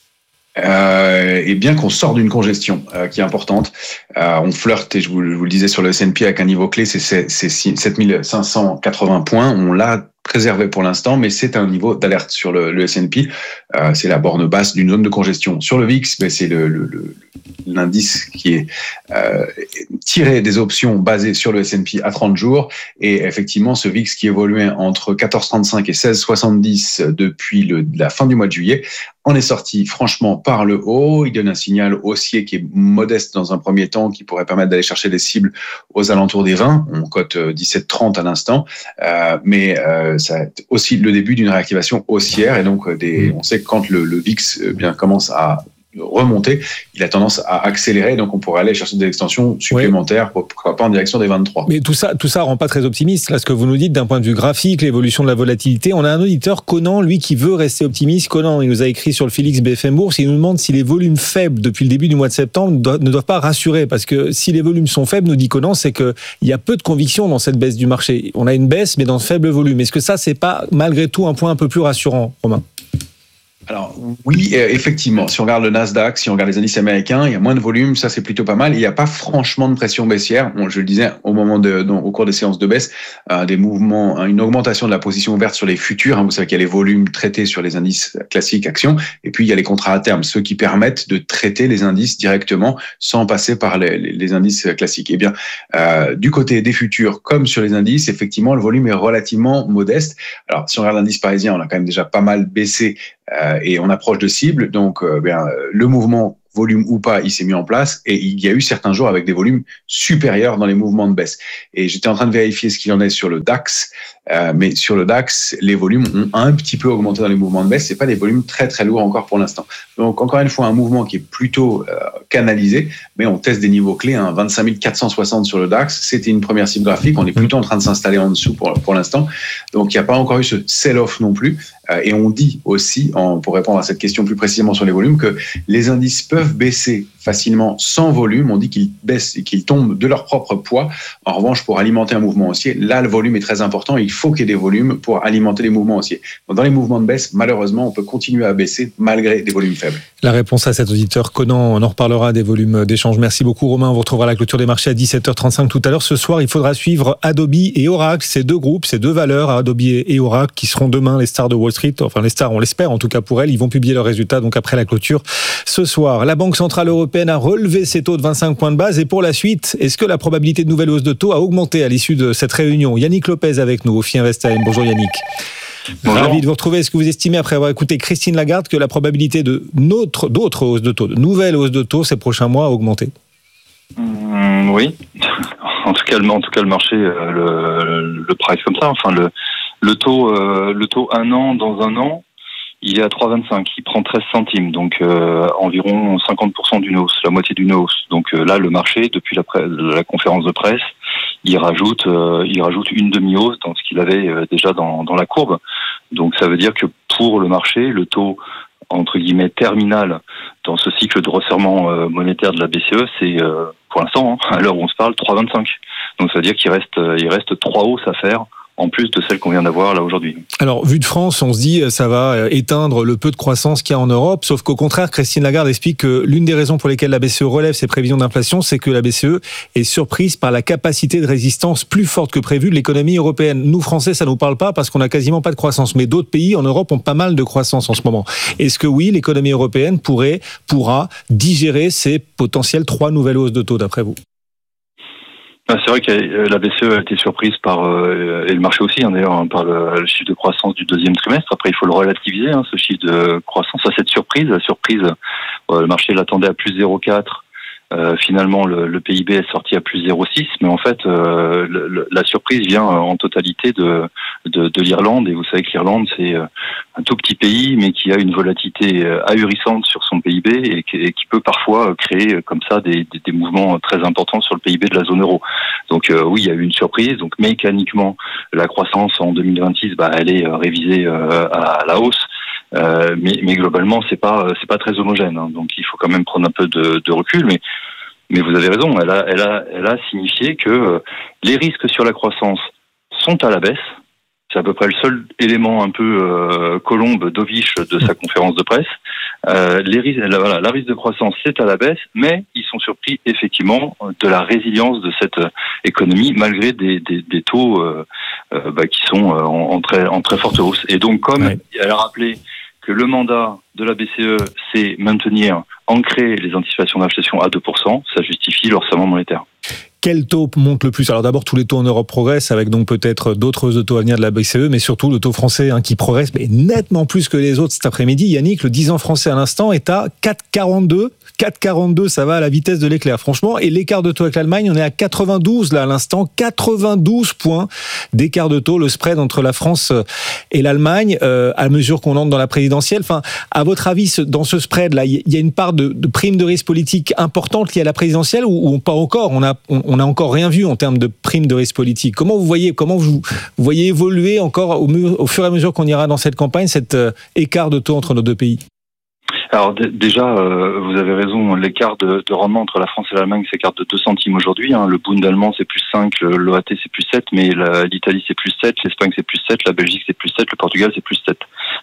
Euh, et bien qu'on sort d'une congestion euh, qui est importante, euh, on flirte, et je vous, je vous le disais sur le S and P avec un niveau clé, c'est, c'est, c'est sept mille cinq cent quatre-vingts points, on l'a préservé pour l'instant, mais c'est un niveau d'alerte sur le, le S and P, euh, c'est la borne basse d'une zone de congestion. Sur le V I X, ben, c'est le, le, le, l'indice qui est euh, tiré des options basées sur le S and P à trente jours, et effectivement ce V I X qui évoluait entre quatorze virgule trente-cinq et seize virgule soixante-dix depuis le, la fin du mois de juillet, on est sorti franchement par le haut. Il donne un signal haussier qui est modeste dans un premier temps, qui pourrait permettre d'aller chercher des cibles aux alentours des vingt. On cote dix-sept trente à l'instant, euh, mais euh, ça aussi le début d'une réactivation haussière. Et donc, des, on sait que quand le, le V I X eh bien, commence à remonter, il a tendance à accélérer, donc on pourrait aller chercher des extensions supplémentaires, oui. pourquoi pas en direction des vingt-trois. Mais tout ça, tout ça rend pas très optimiste. Là, ce que vous nous dites d'un point de vue graphique, l'évolution de la volatilité, on a un auditeur, Conan, lui, qui veut rester optimiste. Conan, il nous a écrit sur le Félix B F M Bourse, il nous demande si les volumes faibles depuis le début du mois de septembre ne doivent pas rassurer, parce que si les volumes sont faibles, nous dit Conan, c'est qu'il y a peu de conviction dans cette baisse du marché. On a une baisse, mais dans de faibles volumes. Est-ce que ça, c'est pas malgré tout un point un peu plus rassurant, Romain ? Alors oui, effectivement, si on regarde le Nasdaq, si on regarde les indices américains, il y a moins de volume, ça c'est plutôt pas mal. Il n'y a pas franchement de pression baissière. Bon, je le disais au moment de, donc, au cours des séances de baisse, euh, des mouvements, une augmentation de la position ouverte sur les futurs. Hein, vous savez qu'il y a les volumes traités sur les indices classiques actions, et puis il y a les contrats à terme, ceux qui permettent de traiter les indices directement sans passer par les, les, les indices classiques. Eh bien, euh, du côté des futurs comme sur les indices, effectivement, le volume est relativement modeste. Alors, si on regarde l'indice parisien, on a quand même déjà pas mal baissé. Euh, et on approche de cible, donc euh, bien, le mouvement, volume ou pas, il s'est mis en place et il y a eu certains jours avec des volumes supérieurs dans les mouvements de baisse. Et j'étais en train de vérifier ce qu'il en est sur le DAX, euh, mais sur le DAX, les volumes ont un petit peu augmenté dans les mouvements de baisse. C'est pas des volumes très très lourds encore pour l'instant. Donc encore une fois, un mouvement qui est plutôt euh, canalisé, mais on teste des niveaux clés, hein, vingt-cinq mille quatre cent soixante sur le DAX. C'était une première cible graphique. On est plutôt en train de s'installer en dessous pour pour l'instant. Donc il n'y a pas encore eu ce sell-off non plus. Euh, et on dit aussi, en, pour répondre à cette question plus précisément sur les volumes, que les indices peuvent baisser facilement sans volume. On dit qu'ils baissent et qu'ils tombent de leur propre poids. En revanche, pour alimenter un mouvement haussier, là, le volume est très important. Il faut qu'il y ait des volumes pour alimenter les mouvements haussiers. Donc, dans les mouvements de baisse, malheureusement, on peut continuer à baisser malgré des volumes faibles. La réponse à cet auditeur Conan, on en reparlera des volumes d'échange. Merci beaucoup, Romain. On vous retrouvera à la clôture des marchés à dix-sept heures trente-cinq tout à l'heure. Ce soir, il faudra suivre Adobe et Oracle, ces deux groupes, ces deux valeurs, Adobe et Oracle, qui seront demain les stars de Wall Street. Enfin, les stars, on l'espère, en tout cas pour elles. Ils vont publier leurs résultats donc après la clôture ce soir. La Banque Centrale Européenne a relevé ses taux de vingt-cinq points de base. Et pour la suite, est-ce que la probabilité de nouvelle hausse de taux a augmenté à l'issue de cette réunion? Yannick Lopez avec nous au F I Invest Time. Bonjour Yannick. Bonjour. Ravi de vous retrouver. Est-ce que vous estimez, après avoir écouté Christine Lagarde, que la probabilité de notre, d'autres hausses de taux, de nouvelles hausses de taux ces prochains mois a augmenté? Mmh, Oui. En tout cas, le, en tout cas, le marché euh, le, le price comme ça. Enfin, le, le taux, euh, le taux un an dans un an, il est à trois virgule vingt-cinq. Il prend treize centimes, donc euh, environ cinquante pour cent d'une hausse, la moitié d'une hausse. Donc euh, là, le marché, depuis la, presse, la conférence de presse, il rajoute, euh, il rajoute une demi-hausse dans ce qu'il avait euh, déjà dans, dans la courbe. Donc ça veut dire que pour le marché, le taux entre guillemets terminal dans ce cycle de resserrement euh, monétaire de la B C E, c'est euh, pour l'instant, hein, à l'heure où on se parle, trois virgule vingt-cinq. Donc ça veut dire qu'il reste, il reste trois hausses à faire, en plus de celle qu'on vient d'avoir là aujourd'hui. Alors, vu de France, on se dit ça va éteindre le peu de croissance qu'il y a en Europe, sauf qu'au contraire, Christine Lagarde explique que l'une des raisons pour lesquelles la B C E relève ses prévisions d'inflation, c'est que la B C E est surprise par la capacité de résistance plus forte que prévue de l'économie européenne. Nous, Français, ça nous parle pas parce qu'on a quasiment pas de croissance, mais d'autres pays en Europe ont pas mal de croissance en ce moment. Est-ce que oui, l'économie européenne pourrait, pourra digérer ces potentielles trois nouvelles hausses de taux, d'après vous? C'est vrai que la B C E a été surprise par, euh, et le marché aussi, hein, d'ailleurs, hein, par le, le chiffre de croissance du deuxième trimestre. Après, il faut le relativiser, hein, ce chiffre de croissance, à cette surprise. La surprise, euh, le marché l'attendait à plus zéro virgule quatre. Euh, finalement, le, le P I B est sorti à plus zéro virgule six, mais en fait, euh, le, la surprise vient en totalité de, de, de l'Irlande. Et vous savez que l'Irlande, c'est un tout petit pays, mais qui a une volatilité ahurissante sur son P I B et qui, et qui peut parfois créer comme ça des, des, des mouvements très importants sur le P I B de la zone euro. Donc euh, oui, il y a eu une surprise. Donc mécaniquement, la croissance en deux mille vingt-six, bah, elle est révisée euh, à la hausse. Euh, mais, mais globalement, c'est pas c'est pas très homogène. Hein, donc il faut quand même prendre un peu de, de recul. Mais mais vous avez raison. Elle a elle a elle a signifié que euh, les risques sur la croissance sont à la baisse. C'est à peu près le seul élément un peu euh, colombe d'Ovish de sa conférence de presse. Euh, les risques, la, voilà, la risque de croissance, c'est à la baisse, mais ils sont surpris effectivement de la résilience de cette économie malgré des, des, des taux euh, euh, bah, qui sont euh, en, en, très, en très forte hausse. Et donc, comme ouais. elle a rappelé que le mandat de la B C E, c'est maintenir, ancrer les anticipations d'inflation à deux pour cent, ça justifie le resserrement monétaire. Quel taux monte le plus? Alors d'abord, tous les taux en Europe progressent, avec donc peut-être d'autres hausses de taux à venir de la B C E, mais surtout le taux français hein, qui progresse mais nettement plus que les autres cet après-midi. Yannick, le dix ans français à l'instant est à quatre virgule quarante-deux. quatre virgule quarante-deux, ça va à la vitesse de l'éclair, franchement. Et l'écart de taux avec l'Allemagne, on est à quatre-vingt-douze là à l'instant, quatre-vingt-douze points d'écart de taux, le spread entre la France et l'Allemagne, euh, à mesure qu'on entre dans la présidentielle. Enfin, à votre avis, dans ce spread là, il y a une part de, de prime de risque politique importante liée à la présidentielle ou, ou pas encore? On a on, on a encore rien vu en termes de prime de risque politique. Comment vous voyez, comment vous, vous voyez évoluer encore au, au fur et à mesure qu'on ira dans cette campagne, cet euh, écart de taux entre nos deux pays? Alors d- déjà, euh, vous avez raison, l'écart de, de rendement entre la France et l'Allemagne s'écarte de deux centimes aujourd'hui. Hein. Le Bund allemand c'est plus cinq, l'O A T c'est plus sept, mais la, l'Italie c'est plus sept, l'Espagne c'est plus sept, la Belgique c'est plus sept, le Portugal c'est plus sept.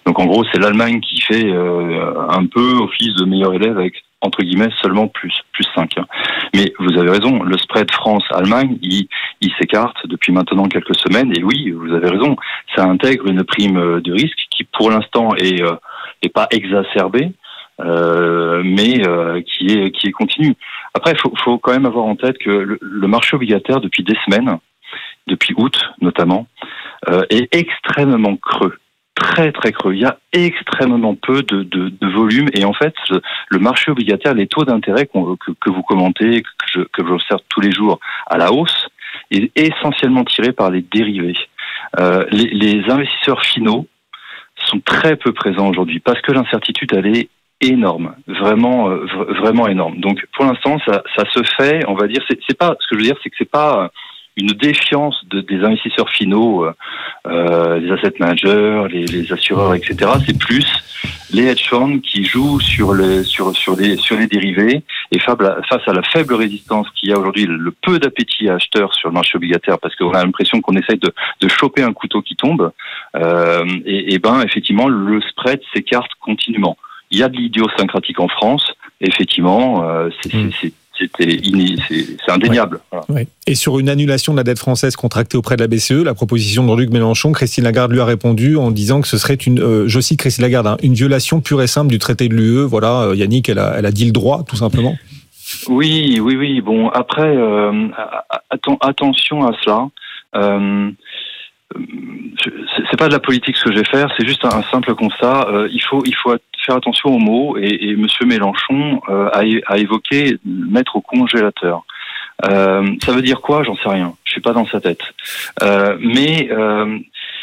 Donc en gros, c'est l'Allemagne qui fait euh, un peu office de meilleur élève avec, entre guillemets, seulement plus, plus cinq. Mais vous avez raison, le spread France-Allemagne, il, il s'écarte depuis maintenant quelques semaines. Et oui, vous avez raison, ça intègre une prime de risque qui, pour l'instant, est, euh, est pas exacerbée, euh, mais euh, qui est, qui est continue. Après, il faut, faut quand même avoir en tête que le, le marché obligataire, depuis des semaines, depuis août notamment, euh, est extrêmement creux. Très très creux. Il y a extrêmement peu de, de, de volume et en fait le marché obligataire, les taux d'intérêt qu'on, que, que vous commentez, que, je, que j'observe tous les jours à la hausse, est essentiellement tiré par les dérivés. Euh, les, les investisseurs finaux sont très peu présents aujourd'hui parce que l'incertitude elle est énorme, vraiment euh, vraiment énorme. Donc pour l'instant ça, ça se fait, on va dire, c'est, c'est pas ce que je veux dire, c'est que c'est pas une défiance de, des investisseurs finaux, euh, les asset managers, les, les assureurs, et cetera. C'est plus les hedge funds qui jouent sur les sur sur les sur les dérivés et face à la faible résistance qu'il y a aujourd'hui, le peu d'appétit à acheteurs sur le marché obligataire, parce qu'on a l'impression qu'on essaye de, de choper un couteau qui tombe. Euh, et, et ben effectivement, le spread s'écarte continuellement. Il y a de l'idiosyncratique en France, effectivement, euh, c'est, mmh. c'est, c'est C'était iné... c'est, c'est indéniable. Ouais. Voilà. Ouais. Et sur une annulation de la dette française contractée auprès de la B C E, la proposition de Jean-Luc Mélenchon, Christine Lagarde lui a répondu en disant que ce serait une, euh, je cite Christine Lagarde, hein, une violation pure et simple du traité de l'U E. Voilà, euh, Yannick, elle a, elle a dit le droit, tout simplement. Oui, oui, oui. Bon, après, euh, atten- attention à cela. Euh, c'est pas de la politique ce que je vais faire, c'est juste un simple constat. Euh, il faut, il faut faire attention aux mots et, et Monsieur Mélenchon euh, a, a évoqué mettre au congélateur. Euh, ça veut dire quoi ? J'en sais rien. Je suis pas dans sa tête. Euh, mais euh,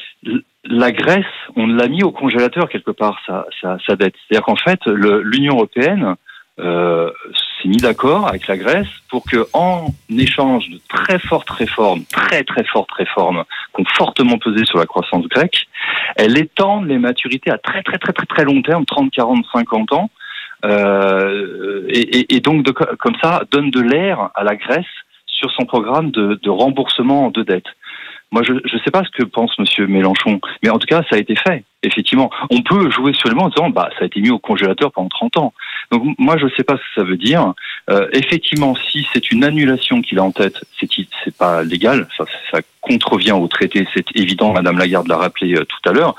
la Grèce, on l'a mis au congélateur quelque part sa, sa, sa dette. C'est-à-dire qu'en fait, le, l'Union européenne euh, s'est mis d'accord avec la Grèce pour que, en échange de très fortes réformes, très très fortes réformes, qui ont fortement pesé sur la croissance grecque, elle étende les maturités à très très très très très long terme, trente, quarante, cinquante ans, euh, et, et, et donc de, comme ça donne de l'air à la Grèce sur son programme de, de remboursement de dette. Moi, je ne sais pas ce que pense Monsieur Mélenchon, mais en tout cas, ça a été fait, effectivement. On peut jouer sur les mots en disant, bah, ça a été mis au congélateur pendant trente ans. Donc, moi, je ne sais pas ce que ça veut dire. Euh, effectivement, si c'est une annulation qu'il a en tête, c'est, c'est pas légal, ça, ça contrevient au traité, c'est évident, Madame Lagarde l'a rappelé euh, tout à l'heure.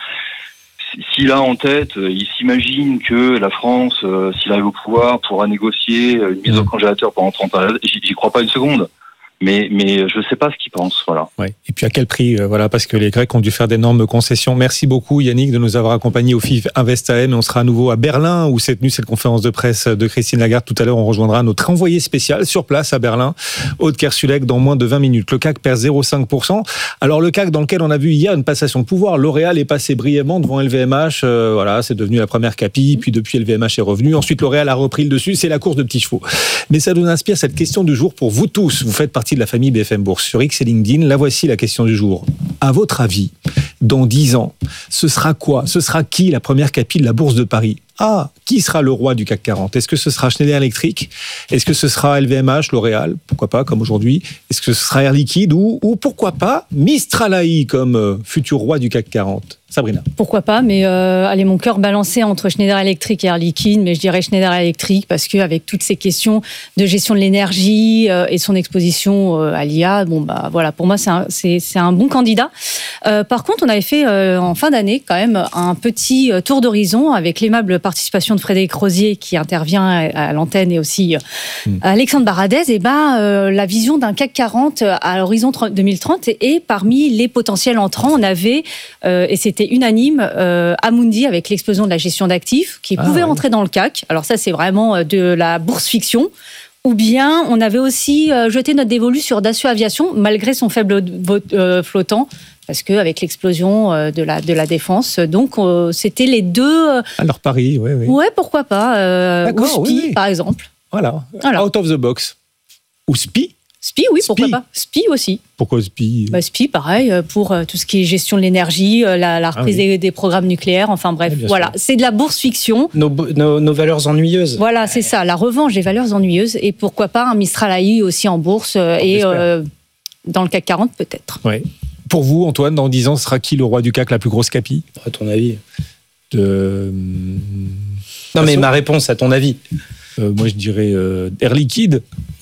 S'il a en tête, euh, il s'imagine que la France, euh, s'il arrive au pouvoir, pourra négocier une mise au congélateur pendant trente ans, j'y, j'y crois pas une seconde. Mais, mais je ne sais pas ce qu'ils pensent, voilà. Ouais. Et puis à quel prix, euh, voilà, parce que les Grecs ont dû faire d'énormes concessions. Merci beaucoup Yannick de nous avoir accompagnés au F I V Invest A M et on sera à nouveau à Berlin où s'est tenue cette conférence de presse de Christine Lagarde. Tout à l'heure, on rejoindra notre envoyé spécial sur place à Berlin, Aude Kersulek, dans moins de vingt minutes. Le C A C perd zéro virgule cinq pour cent. Alors le C A C dans lequel on a vu hier une passation de pouvoir. L'Oréal est passé brièvement devant L V M H. Euh, voilà, c'est devenu la première capi. Puis depuis, L V M H est revenu. Ensuite, L'Oréal a repris le dessus. C'est la course de petits chevaux. Mais ça nous inspire cette question du jour pour vous tous. Vous faites partie de la famille B F M Bourse sur X et LinkedIn. La voici la question du jour. À votre avis, dans dix ans, ce sera quoi ? Ce sera qui la première capi de la Bourse de Paris ? Ah, qui sera le roi du C A C quarante ? Est-ce que ce sera Schneider Electric ? Est-ce que ce sera L V M H, L'Oréal ? Pourquoi pas, comme aujourd'hui ? Est-ce que ce sera Air Liquide ou, ou pourquoi pas Mistral A I comme euh, futur roi du C A C quarante ? Sabrina. Pourquoi pas, mais euh, allez, mon cœur balancé entre Schneider Electric et Air Liquide, mais je dirais Schneider Electric parce qu'avec toutes ces questions de gestion de l'énergie euh, et son exposition euh, à l'I A, bon bah voilà, pour moi c'est un, c'est, c'est un bon candidat. Euh, par contre, on avait fait euh, en fin d'année quand même un petit tour d'horizon avec l'aimable participation de Frédéric Rosier qui intervient à l'antenne et aussi euh, mmh. Alexandre Baradez. Et ben euh, la vision d'un C A C quarante à l'horizon deux mille trente et, et parmi les potentiels entrants, on avait euh, et c'était unanime euh, Amundi avec l'explosion de la gestion d'actifs qui ah, pouvait ouais. rentrer dans le C A C. Alors ça, c'est vraiment de la bourse fiction. Ou bien, on avait aussi euh, jeté notre dévolu sur Dassault Aviation, malgré son faible euh, flottant, parce qu'avec l'explosion euh, de, la, de la défense, donc euh, c'était les deux... Euh, Alors Paris, oui, oui. Ouais, pourquoi pas. Euh, ou S P I, oui, oui. par exemple. Voilà. voilà, out of the box. Ou S P I. S P I, oui, pourquoi S P I. Pas. S P I aussi. Pourquoi S P I ? bah, S P I, pareil, pour tout ce qui est gestion de l'énergie, la, la reprise ah, oui. des, des programmes nucléaires, enfin bref, oui, voilà. Sûr. C'est de la bourse fiction. Nos, nos, nos valeurs ennuyeuses. Voilà, c'est ça, la revanche des valeurs ennuyeuses. Et pourquoi pas un Mistral A I aussi en bourse On et euh, dans le C A C quarante peut-être. Oui. Pour vous, Antoine, dans dix ans, sera qui le roi du C A C, la plus grosse capi ? À ton avis ? De... Non, mais ma réponse, à ton avis euh, Moi, je dirais euh, Air Liquide.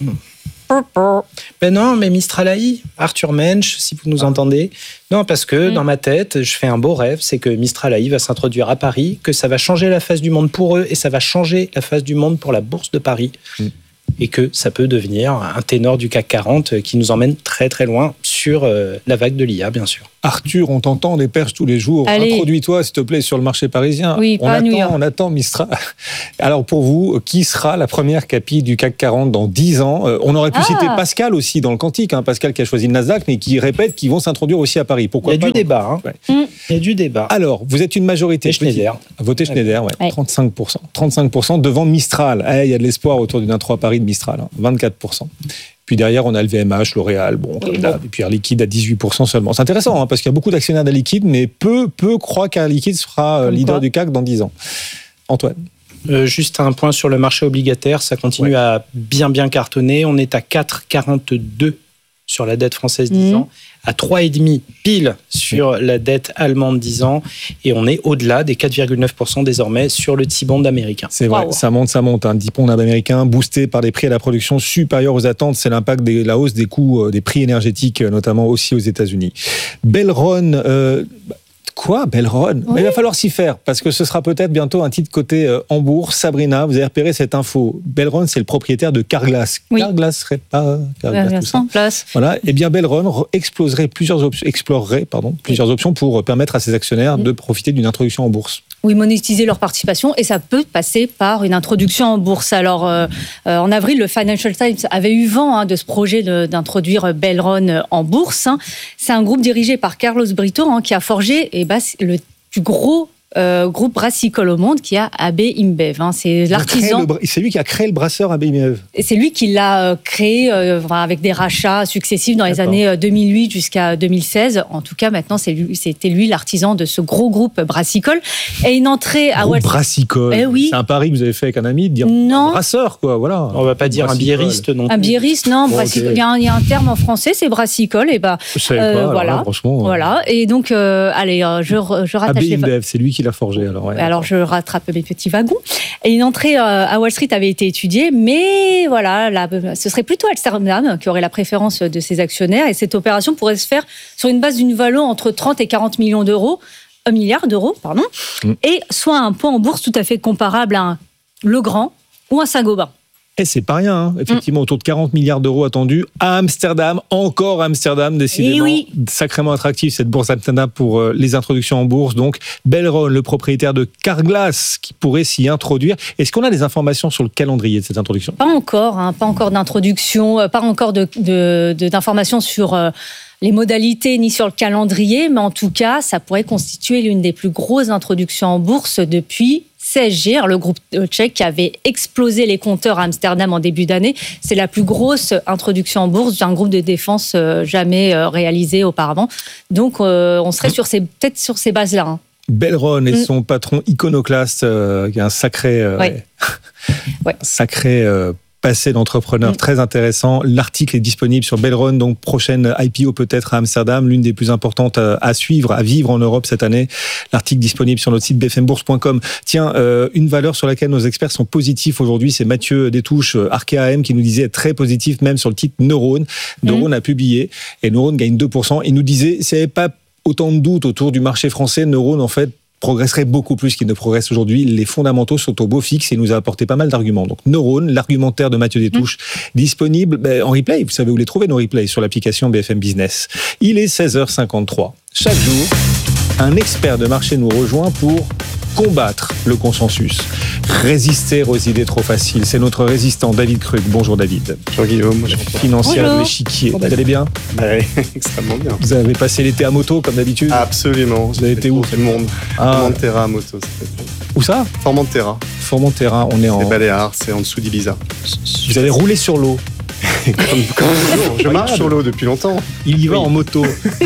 Ben non, mais Mistral A I, Arthur Mensch, si vous nous entendez. Non, parce que mmh. dans ma tête, je fais un beau rêve, c'est que Mistral A I va s'introduire à Paris, que ça va changer la face du monde pour eux et ça va changer la face du monde pour la Bourse de Paris. Mmh. Et que ça peut devenir un ténor du C A C quarante qui nous emmène très très loin sur euh, la vague de l'I A, bien sûr. Arthur, on t'entend des perches tous les jours. Allez. Introduis-toi, s'il te plaît, sur le marché parisien. Oui, on pas à attend, New York. On attend Mistral. Alors pour vous, qui sera la première capi du C A C quarante dans dix ans? euh, On aurait pu Ah. citer Pascal aussi dans le quantique, hein, Pascal qui a choisi le Nasdaq, mais qui répète qu'ils vont s'introduire aussi à Paris. Pourquoi Il y a pas du débat. Hein. Ouais. Mmh. Il y a du débat. Alors, vous êtes une majorité. Et Schneider. Votez Schneider, ouais. Ouais. trente-cinq pour cent. trente-cinq pour cent devant Mistral. Eh, il y a de l'espoir autour d'une intro à Paris de Mistral. Hein. vingt-quatre pour cent. Puis derrière, on a le V M H, L'Oréal, bon, comme d'hab. Et puis Air Liquide à dix-huit pour cent seulement. C'est intéressant, hein, parce qu'il y a beaucoup d'actionnaires d'Air Liquide, mais peu, peu croient qu'Air Liquide sera Comme leader quoi. du C A C dans dix ans. Antoine. Euh, juste un point sur le marché obligataire, ça continue Ouais. à bien bien cartonner. On est à quatre virgule quarante-deux sur la dette française dix Mmh. ans, à trois virgule cinq pile sur la dette allemande dix ans, et on est au-delà des quatre virgule neuf pour cent désormais sur le T-bond américain. C'est vrai, Wow. ça monte, ça monte. Un dix ponts américain boosté par des prix à la production supérieurs aux attentes. C'est l'impact de la hausse des coûts, euh, des prix énergétiques, euh, notamment aussi aux États-Unis. Belron. Euh, Quoi, Belron? Oui. Mais il va falloir s'y faire, parce que ce sera peut-être bientôt un titre coté euh, en bourse. Sabrina, vous avez repéré cette info. Belron, c'est le propriétaire de Carglass. Oui. Carglass Répa, Carglass, tout ça. En place. Voilà. Eh bien, Belron re- exploserait plusieurs options, explorerait pardon, plusieurs options pour euh, permettre à ses actionnaires de profiter d'une introduction en bourse. Oui, monétiser leur participation, et ça peut passer par une introduction en bourse. Alors, euh, euh, en avril, le Financial Times avait eu vent hein, de ce projet de, d'introduire Belron en bourse. Hein. C'est un groupe dirigé par Carlos Brito hein, qui a forgé eh ben, le plus gros euh, groupe brassicole au monde, qui a A B InBev. Hein. C'est Il a créé l'artisan. le bra- C'est lui qui a créé le brasseur A B InBev. Et c'est lui qui l'a euh, créé euh, enfin, avec des rachats successifs dans les D'accord. années euh, deux mille huit jusqu'à deux mille seize. En tout cas, maintenant, c'est lui, c'était lui l'artisan de ce gros groupe brassicole. Et une entrée à Groupe Wall Street. brassicole. Eh oui. C'est un pari que vous avez fait avec un ami de dire Non. brasseur, quoi. Voilà. On va pas dire un Brassicole. biériste non Un plus. biériste, non, Bon, brassicole. ok. Il y, a un- il y a un terme en français, c'est brassicole. Et bah, Je savais Euh, pas. alors voilà. là, franchement. euh, voilà. Et donc, euh, allez, euh, je, re- je A B rattache les. InBev, c'est lui qui l'a forgé. Alors, ouais, Alors, je rattrape mes petits wagons. Et une entrée euh, à Wall Street avait été étudiée, mais voilà, là, ce serait plutôt Amsterdam qui aurait la préférence de ses actionnaires. Et cette opération pourrait se faire sur une base d'une valeur entre trente et quarante millions d'euros, un milliard d'euros, pardon, Mm. et soit un point en bourse tout à fait comparable à un Legrand ou un Saint-Gobain. Et c'est pas rien, hein. Effectivement, autour de quarante milliards d'euros attendus à Amsterdam, encore à Amsterdam, décidément. Eh oui. Sacrément attractif cette bourse Amsterdam pour euh, les introductions en bourse. Donc, Belron, le propriétaire de Carglass, qui pourrait s'y introduire. Est-ce qu'on a des informations sur le calendrier de cette introduction? Pas encore, hein, pas encore d'introduction, euh, pas encore de, de- de- d'informations sur euh, les modalités ni sur le calendrier, mais en tout cas, ça pourrait constituer l'une des plus grosses introductions en bourse depuis C S G, le groupe tchèque qui avait explosé les compteurs à Amsterdam en début d'année. C'est la plus grosse introduction en bourse d'un groupe de défense euh, jamais euh, réalisé auparavant. Donc, euh, on serait sur ces, peut-être sur ces bases-là. Hein. Belron et Mm. son patron iconoclaste, euh, qui a un sacré, euh, Ouais. Ouais. un sacré euh, passé d'entrepreneur Mm. très intéressant. L'article est disponible sur Belron, donc prochaine I P O peut-être à Amsterdam, l'une des plus importantes à, à suivre, à vivre en Europe cette année. L'article disponible sur notre site b f m bourse point com. Tiens, euh, une valeur sur laquelle nos experts sont positifs aujourd'hui, c'est Mathieu Détouche, euh, Arkea A M, qui nous disait être très positif même sur le titre Neurone. Neurone a publié et Neurone gagne deux pour cent. Il nous disait, s'il n'y avait pas autant de doutes autour du marché français, Neurone en fait progresserait beaucoup plus qu'il ne progresse aujourd'hui. Les fondamentaux sont au beau fixe et il nous a apporté pas mal d'arguments. Donc Neurone, l'argumentaire de Mathieu Détouche, mmh. disponible ben, en replay. Vous savez où les trouver, nos replays, sur l'application B F M Business. Il est seize heures cinquante-trois. Chaque jour, un expert de marché nous rejoint pour combattre le consensus, résister aux idées trop faciles. C'est notre résistant David Krug. Bonjour David. Bonjour Guillaume. Financière Bonjour. de l'échiquier. Vous allez bien? Bah, extrêmement bien. Vous avez passé l'été à moto comme d'habitude? Absolument. Vous avez été où? Tout le monde. Ah. Formentera à moto. Où ça? Formentera. Formentera, on est en... C'est Baléares, c'est en dessous d'Ibiza. Vous allez rouler sur l'eau. comme, comme toujours. Je marche sur l'eau depuis longtemps. Il y va Oui. en moto.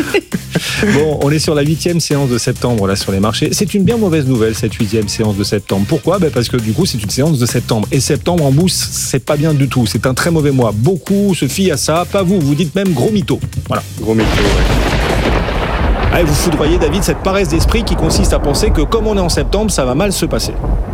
Bon, on est sur la huitième séance de septembre là sur les marchés. C'est une bien mauvaise nouvelle cette huitième séance de septembre. Pourquoi? Ben parce que du coup c'est une séance de septembre. Et septembre en bourse, c'est pas bien du tout. C'est un très mauvais mois. Beaucoup se fient à ça. Pas vous. Vous dites même gros mytho. Voilà. Gros mytho, ouais. Ah, et vous foudroyez, David, cette paresse d'esprit qui consiste à penser que comme on est en septembre, ça va mal se passer.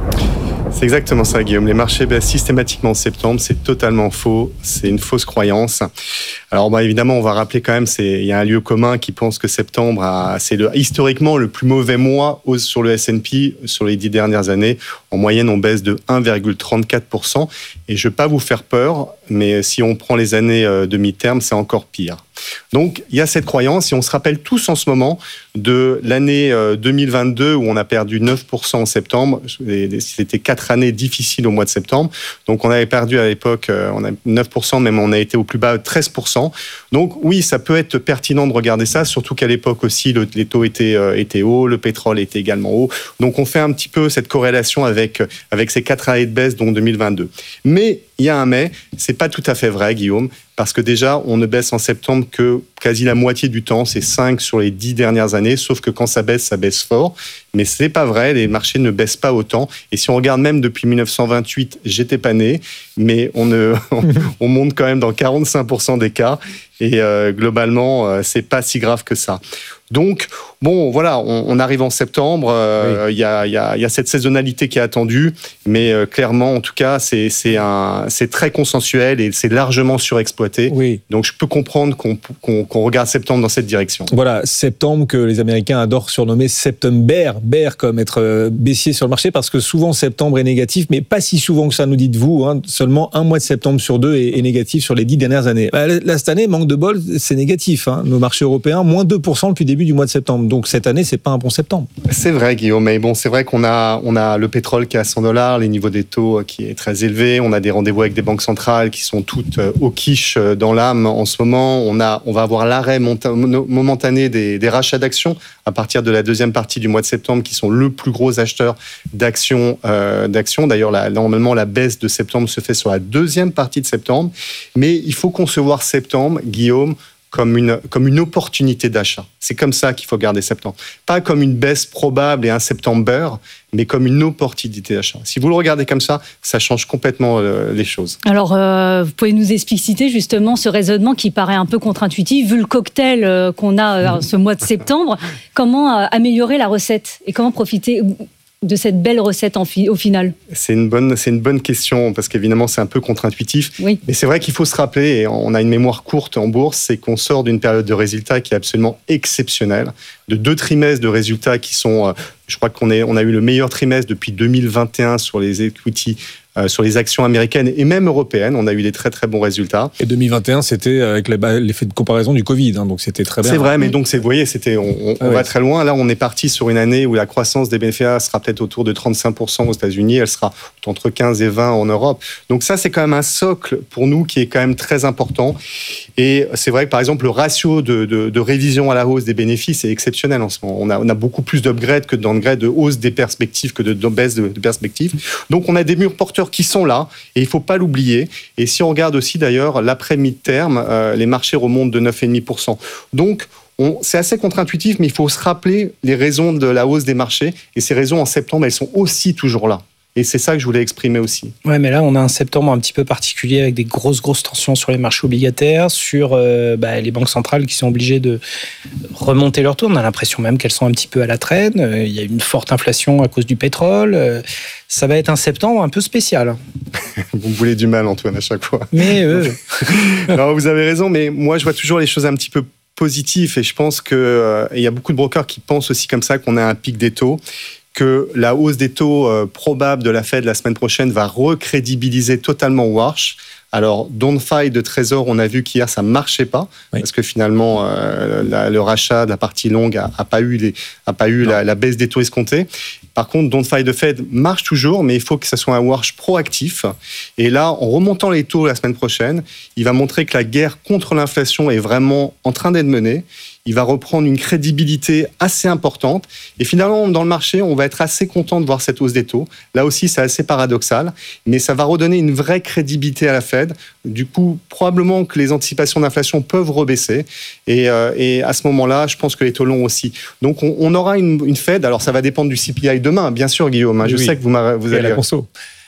C'est exactement ça, Guillaume. Les marchés baissent systématiquement en septembre. C'est totalement faux. C'est une fausse croyance. Alors, bah, évidemment, on va rappeler quand même, c'est, il y a un lieu commun qui pense que septembre, a, c'est le, historiquement le plus mauvais mois sur le S and P sur les dix dernières années. En moyenne, on baisse de un virgule trente-quatre pour cent. Et je ne vais pas vous faire peur, mais si on prend les années de mi-terme, c'est encore pire. Donc, il y a cette croyance, et on se rappelle tous en ce moment de l'année deux mille vingt-deux où on a perdu neuf pour cent en septembre. C'était quatre années difficiles au mois de septembre. Donc, on avait perdu à l'époque on a neuf pour cent, même on a été au plus bas treize pour cent. Donc, oui, ça peut être pertinent de regarder ça, surtout qu'à l'époque aussi, le, les taux étaient, euh, étaient hauts, le pétrole était également haut. Donc, on fait un petit peu cette corrélation avec, avec ces quatre années de baisse, donc deux mille vingt-deux. Mais, il y a un mais, c'est pas tout à fait vrai, Guillaume, parce que déjà, on ne baisse en septembre que quasi la moitié du temps, c'est cinq sur les dix dernières années, sauf que quand ça baisse, ça baisse fort. Mais c'est pas vrai, les marchés ne baissent pas autant. Et si on regarde même depuis dix-neuf cent vingt-huit, j'étais pas né, mais on, ne, on monte quand même dans quarante-cinq pour cent des cas. Et euh, globalement, euh, c'est pas si grave que ça. Donc, bon, voilà, on, on arrive en septembre, il euh, oui. y, a, y, a, y a cette saisonnalité qui est attendue, mais euh, clairement, en tout cas, c'est, c'est, un, c'est très consensuel et c'est largement surexploité. Oui. Donc, je peux comprendre qu'on, qu'on, qu'on regarde septembre dans cette direction. Voilà, septembre que les Américains adorent surnommer September bear, bear comme être baissier sur le marché, parce que souvent septembre est négatif, mais pas si souvent que ça, nous dites-vous. Hein, seulement un mois de septembre sur deux est, est négatif sur les dix dernières années. Bah, là, cette année, manque de bol, c'est négatif. Hein. Nos marchés européens, moins deux pour cent depuis le début du mois de septembre. Donc cette année, c'est pas un bon septembre. C'est vrai, Guillaume. Mais bon, c'est vrai qu'on a, on a le pétrole qui est à cent dollars, les niveaux des taux qui est très élevé. On a des rendez-vous avec des banques centrales qui sont toutes au quiche dans l'âme en ce moment. On a, on va avoir l'arrêt momentané des, des rachats d'actions à partir de la deuxième partie du mois de septembre, qui sont le plus gros acheteur d'actions. Euh, d'actions. D'ailleurs, la, normalement, la baisse de septembre se fait sur la deuxième partie de septembre. Mais il faut concevoir septembre, Guillaume, comme une, comme une opportunité d'achat. C'est comme ça qu'il faut garder septembre. Pas comme une baisse probable et un september, mais comme une opportunité d'achat. Si vous le regardez comme ça, ça change complètement euh, les choses. Alors, euh, vous pouvez nous expliciter justement ce raisonnement qui paraît un peu contre-intuitif, vu le cocktail euh, qu'on a euh, ce mois de septembre. Comment euh, améliorer la recette et comment profiter de cette belle recette en fi- au final? C'est une bonne, c'est une bonne question, parce qu'évidemment, c'est un peu contre-intuitif. Oui. Mais c'est vrai qu'il faut se rappeler, et on a une mémoire courte en bourse, c'est qu'on sort d'une période de résultats qui est absolument exceptionnelle, de deux trimestres de résultats qui sont, je crois qu'on est, on a eu le meilleur trimestre depuis deux mille vingt et un sur les equity, euh, sur les actions américaines et même européennes. On a eu des très très bons résultats. Et deux mille vingt et un, c'était avec l'effet de comparaison du Covid, hein, donc c'était très bien. C'est vrai, mais donc c'est, vous voyez, c'était, on, on ah, va ouais. très loin. Là, on est parti sur une année où la croissance des B F A sera peut-être autour de trente-cinq pour cent aux États-Unis, elle sera entre quinze et vingt en Europe. Donc ça, c'est quand même un socle pour nous qui est quand même très important. Et c'est vrai que par exemple, le ratio de, de, de révision à la hausse des bénéfices est exceptionnel en ce moment. On a, on a beaucoup plus d'upgrades que d'downgrades, de hausse des perspectives que de, de baisse de, de perspectives. Donc on a des murs porteurs qui sont là et il ne faut pas l'oublier. Et si on regarde aussi d'ailleurs l'après mi-terme, euh, les marchés remontent de neuf virgule cinq pour cent. Donc on, c'est assez contre-intuitif, mais il faut se rappeler les raisons de la hausse des marchés. Et ces raisons en septembre, elles sont aussi toujours là. Et c'est ça que je voulais exprimer aussi. Ouais, mais là, on a un septembre un petit peu particulier avec des grosses, grosses tensions sur les marchés obligataires, sur euh, bah, les banques centrales qui sont obligées de remonter leur taux. On a l'impression même qu'elles sont un petit peu à la traîne. Euh, il y a une forte inflation à cause du pétrole. Euh, ça va être un septembre un peu spécial. Vous me voulez du mal, Antoine, à chaque fois. Mais euh... Alors, vous avez raison, mais moi, je vois toujours les choses un petit peu positives. Et je pense qu'il euh, y a beaucoup de brokers qui pensent aussi comme ça qu'on a un pic des taux, que la hausse des taux euh, probable de la Fed la semaine prochaine va recrédibiliser totalement Warsh. Alors, Don't Fight de Trésor, on a vu qu'hier, ça ne marchait pas, oui. parce que finalement, euh, la, le rachat de la partie longue n'a a pas eu, les, a pas eu la, la baisse des taux escomptés. Par contre, Don't Fight de Fed marche toujours, mais il faut que ça soit un Warsh proactif. Et là, en remontant les taux la semaine prochaine, il va montrer que la guerre contre l'inflation est vraiment en train d'être menée. Il va reprendre une crédibilité assez importante. Et finalement, dans le marché, on va être assez content de voir cette hausse des taux. Là aussi, c'est assez paradoxal, mais ça va redonner une vraie crédibilité à la Fed. Du coup, probablement que les anticipations d'inflation peuvent rebaisser. Et, euh, et à ce moment-là, je pense que les taux longs aussi. Donc, on, on aura une, une Fed. Alors, ça va dépendre du C P I demain, bien sûr, Guillaume. Hein, je oui, sais que vous, vous allez... la conso.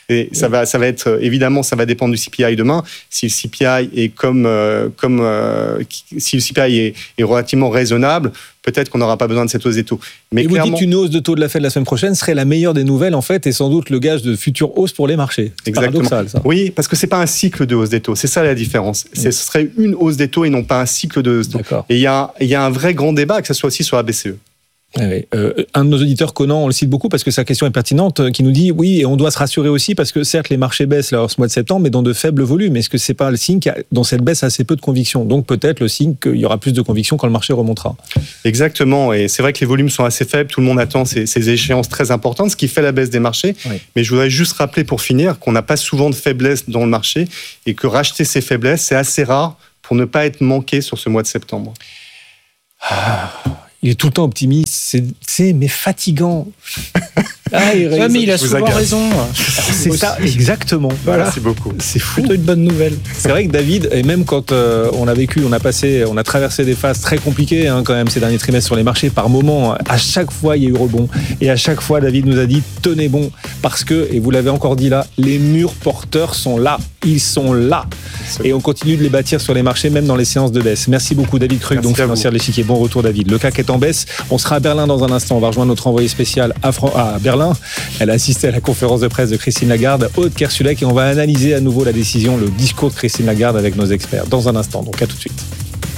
Et ça va, ça va être évidemment, ça va dépendre du C P I demain. Si le C P I est comme, euh, comme euh, si le C P I est, est relativement raisonnable, peut-être qu'on n'aura pas besoin de cette hausse des taux. Mais et clairement, vous dites une hausse de taux de la Fed la semaine prochaine serait la meilleure des nouvelles en fait, et sans doute le gage de future hausse pour les marchés. C'est exactement. paradoxal, ça. Oui, parce que c'est pas un cycle de hausse des taux. C'est ça la différence. C'est, ce serait une hausse des taux et non pas un cycle de hausse des taux. D'accord. Et il y a, il y a un vrai grand débat, que ce soit aussi sur la B C E. Oui. Euh, un de nos auditeurs, Conan, on le cite beaucoup parce que sa question est pertinente, qui nous dit oui, et on doit se rassurer aussi parce que certes les marchés baissent là, ce mois de septembre, mais dans de faibles volumes. Est-ce que c'est pas le signe qu'il y a, dans cette baisse assez peu de conviction? Donc peut-être le signe qu'il y aura plus de conviction quand le marché remontera. Exactement, et c'est vrai que les volumes sont assez faibles. Tout le monde attend ces, ces échéances très importantes, ce qui fait la baisse des marchés. Oui. Mais je voudrais juste rappeler pour finir qu'on n'a pas souvent de faiblesse dans le marché et que racheter ces faiblesses, c'est assez rare pour ne pas être manqué sur ce mois de septembre. Ah. Il est tout le temps optimiste, c'est, c'est mais fatigant. Ah, il ouais, mais il a souvent raison. C'est ça, exactement. Voilà. Merci beaucoup. C'est fou. Plutôt une bonne nouvelle. C'est vrai que David, et même quand euh, on a vécu, on a passé, on a traversé des phases très compliquées hein, quand même ces derniers trimestres sur les marchés, par moments, à chaque fois il y a eu rebond. Et à chaque fois, David nous a dit tenez bon, parce que, et vous l'avez encore dit là, les murs porteurs sont là. Ils sont là. Et on continue de les bâtir sur les marchés, même dans les séances de baisse. Merci beaucoup David Krug, donc financière de l'échiquier. Bon retour David. Le C A C est en baisse. On sera à Berlin dans un instant. On va rejoindre notre envoyé spécial à, Fran- à Berlin. Elle a assisté à la conférence de presse de Christine Lagarde, Aude Kersulek, et on va analyser à nouveau la décision, le discours de Christine Lagarde avec nos experts dans un instant. Donc à tout de suite.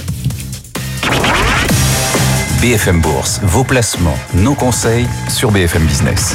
B F M Bourse, vos placements, nos conseils sur B F M Business.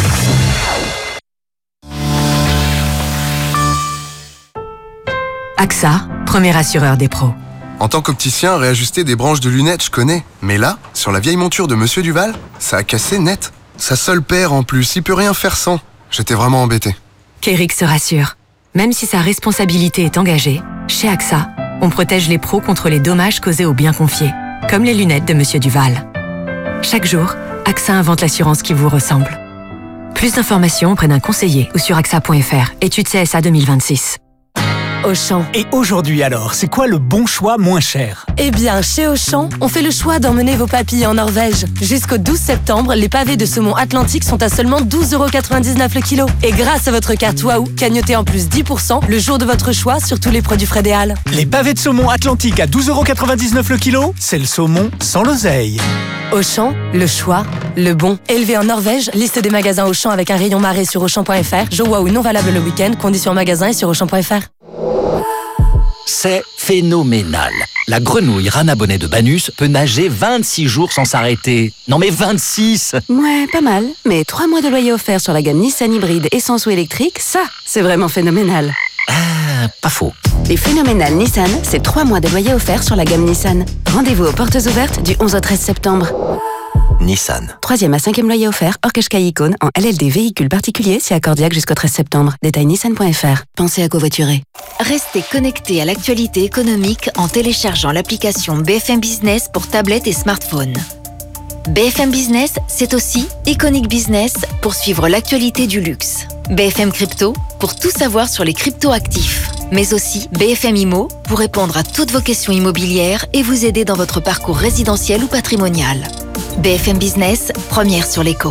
A X A, premier assureur des pros. En tant qu'opticien, réajuster des branches de lunettes, je connais. Mais là, sur la vieille monture de Monsieur Duval, ça a cassé net. Sa seule paire en plus, il peut rien faire sans. J'étais vraiment embêté. Qu'Eric se rassure. Même si sa responsabilité est engagée, chez A X A, on protège les pros contre les dommages causés aux biens confiés, comme les lunettes de Monsieur Duval. Chaque jour, A X A invente l'assurance qui vous ressemble. Plus d'informations auprès d'un conseiller ou sur A X A point F R. Étude C S A deux mille vingt-six. Auchan. Et aujourd'hui alors, c'est quoi le bon choix moins cher? Eh bien, chez Auchan, on fait le choix d'emmener vos papilles en Norvège. Jusqu'au douze septembre, les pavés de saumon atlantique sont à seulement douze euros quatre-vingt-dix-neuf le kilo. Et grâce à votre carte Waouh, cagnotez en plus dix pour cent le jour de votre choix sur tous les produits Frédéal. Les pavés de saumon atlantique à douze euros quatre-vingt-dix-neuf le kilo, c'est le saumon sans l'oseille. Auchan, le choix, le bon. Élevé en Norvège, liste des magasins Auchan avec un rayon marée sur Auchan point F R. Joe Waouh non valable le week-end, conditions en magasin et sur Auchan point F R. C'est phénoménal. La grenouille Rana Bonnet de Banus peut nager vingt-six jours sans s'arrêter. Non mais vingt-six! Ouais, pas mal. Mais trois mois de loyer offert sur la gamme Nissan hybride essence ou électrique, ça, c'est vraiment phénoménal. Ah, pas faux. Les phénoménales Nissan, c'est trois mois de loyer offert sur la gamme Nissan. Rendez-vous aux portes ouvertes du onze au treize septembre. Nissan. Troisième à cinquième loyer offert, hors Qashqai Icône, en L L D véhicule particulier, si accordiaque jusqu'au treize septembre. Détail nissan point F R. Pensez à covoiturer. Restez connectés à l'actualité économique en téléchargeant l'application B F M Business pour tablette et smartphone. B F M Business, c'est aussi Iconic Business pour suivre l'actualité du luxe. B F M Crypto pour tout savoir sur les crypto-actifs. Mais aussi B F M Immo pour répondre à toutes vos questions immobilières et vous aider dans votre parcours résidentiel ou patrimonial. B F M Business, première sur l'écho.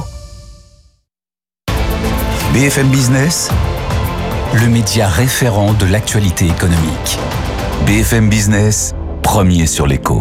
B F M Business, le média référent de l'actualité économique. B F M Business, premier sur l'écho.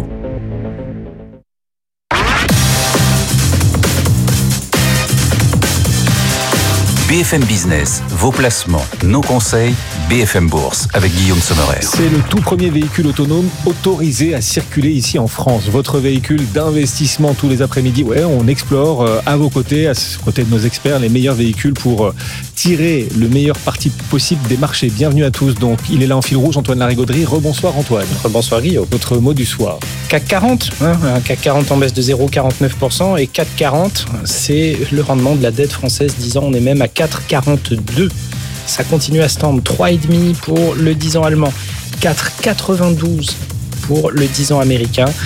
B F M Business, vos placements, nos conseils, B F M Bourse avec Guillaume Sommerer. C'est le tout premier véhicule autonome autorisé à circuler ici en France. Votre véhicule d'investissement tous les après-midi. Ouais, on explore euh, à vos côtés, à côté de nos experts, les meilleurs véhicules pour euh, tirer le meilleur parti possible des marchés. Bienvenue à tous. Donc, il est là en fil rouge, Antoine Larigauderie. Rebonsoir Antoine. Rebonsoir Guillaume. Votre mot du soir. C A C quarante, hein, un C A C quarante en baisse de zéro virgule quarante-neuf pour cent et quatre virgule quarante, c'est le rendement de la dette française dix ans. On est même à quatre virgule quarante-deux. Ça continue à se tendre. trois virgule cinq pour le dix ans allemand, quatre virgule quatre-vingt-douze pour le dix ans américain.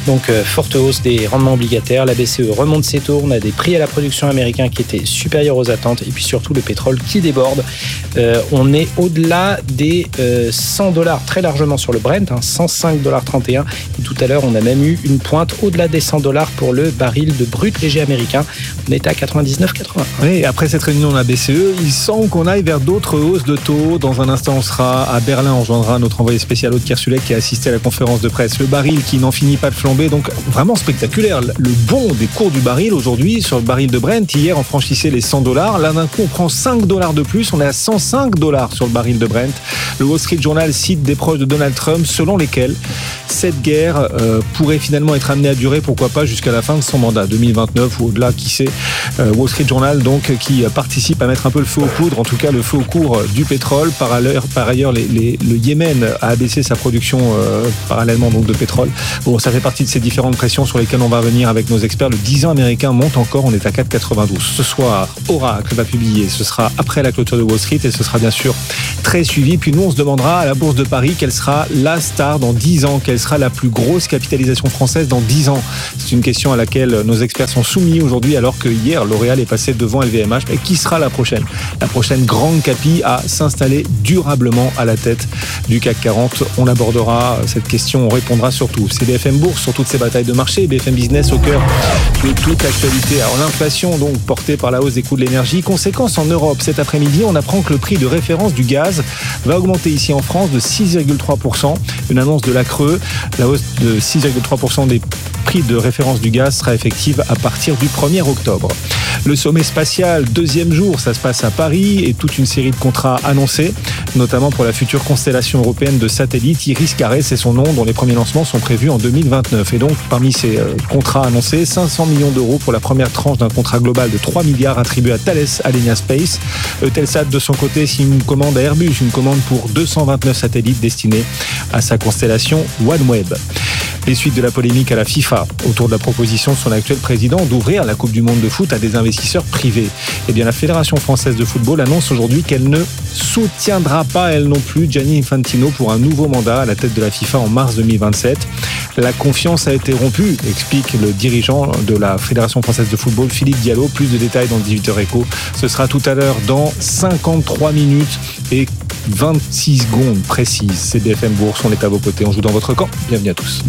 Donc euh, forte hausse des rendements obligataires, la B C E remonte ses taux, on a des prix à la production américains qui étaient supérieurs aux attentes et puis surtout le pétrole qui déborde. Euh, on est au-delà des euh, cent dollars très largement sur le Brent, hein, cent cinq virgule trente et un dollars. Et tout à l'heure, on a même eu une pointe au-delà des cent dollars pour le baril de brut léger américain. On est à quatre-vingt-dix-neuf virgule quatre-vingts. Oui, après cette réunion de la B C E, il semble qu'on aille vers d'autres hausses de taux. Dans un instant, on sera à Berlin. On rejoindra notre envoyé spécial Aude Kersulek qui a assisté à la conférence de presse. Le baril qui n'en finit pas de flamber, donc vraiment spectaculaire. Le bond des cours du baril aujourd'hui sur le baril de Brent, hier on franchissait les cent dollars. Là d'un coup on prend cinq dollars de plus, on est à cent cinq dollars sur le baril de Brent. Le Wall Street Journal cite des proches de Donald Trump selon lesquels cette guerre euh, pourrait finalement être amenée à durer, pourquoi pas jusqu'à la fin de son mandat, deux mille vingt-neuf ou au-delà, qui sait. Euh, Wall Street Journal donc qui participe à mettre un peu le feu aux poudres, en tout cas le feu au cours du pétrole. Par ailleurs, par ailleurs les, les, le Yémen a abaissé sa production euh, parallèlement donc de pétrole. Bon, ça fait partie de ces différentes pressions sur lesquelles on va revenir avec nos experts. Le dix ans américain monte encore, on est à quatre virgule quatre-vingt-douze. Ce soir, Oracle va publier, ce sera après la clôture de Wall Street et ce sera bien sûr très suivi. Puis nous, on se demandera à la Bourse de Paris quelle sera la star dans dix ans, quelle sera la plus grosse capitalisation française dans dix ans. C'est une question à laquelle nos experts sont soumis aujourd'hui, alors que hier, L'Oréal est passé devant L V M H. Mais qui sera la prochaine ? La prochaine grande capi à s'installer durablement à la tête du C A C quarante. On abordera cette question, on répondra surtout. C'est B F M Bourse sur toutes ces batailles de marché, B F M Business au cœur de toute l'actualité. Alors l'inflation donc portée par la hausse des coûts de l'énergie. Conséquence en Europe, cet après-midi, on apprend que le prix de référence du gaz va augmenter ici en France de six virgule trois pour cent. Une annonce de la Creux. La hausse de six virgule trois pour cent des prix de référence du gaz sera effective à partir du premier octobre. Le sommet spatial, deuxième jour, ça se passe à Paris et toute une série de contrats annoncés, notamment pour la future constellation européenne de satellites. Iris-Carré, c'est son nom, dont les premiers lancements sont prévus en deux mille vingt-neuf. Et donc, parmi ces euh, contrats annoncés, cinq cents millions d'euros pour la première tranche d'un contrat global de trois milliards attribué à Thales Alenia Space. Eutelsat, de son côté, signe une commande à Airbus, une commande pour deux cent vingt-neuf satellites destinés à sa constellation OneWeb. Les suites de la polémique à la FIFA autour de la proposition de son actuel président d'ouvrir la Coupe du Monde de foot à des investisseurs privés. Eh bien, la Fédération française de football annonce aujourd'hui qu'elle ne soutiendra pas, elle non plus, Gianni Infantino pour un nouveau mandat à la tête de la FIFA en mars deux mille vingt-sept. La confiance a été rompue, explique le dirigeant de la Fédération française de football, Philippe Diallo. Plus de détails dans le dix-huit heures éco. Ce sera tout à l'heure dans cinquante-trois minutes et vingt-six secondes précises. C'est B F M Bourse, on est à vos côtés, on joue dans votre camp. Bienvenue à tous.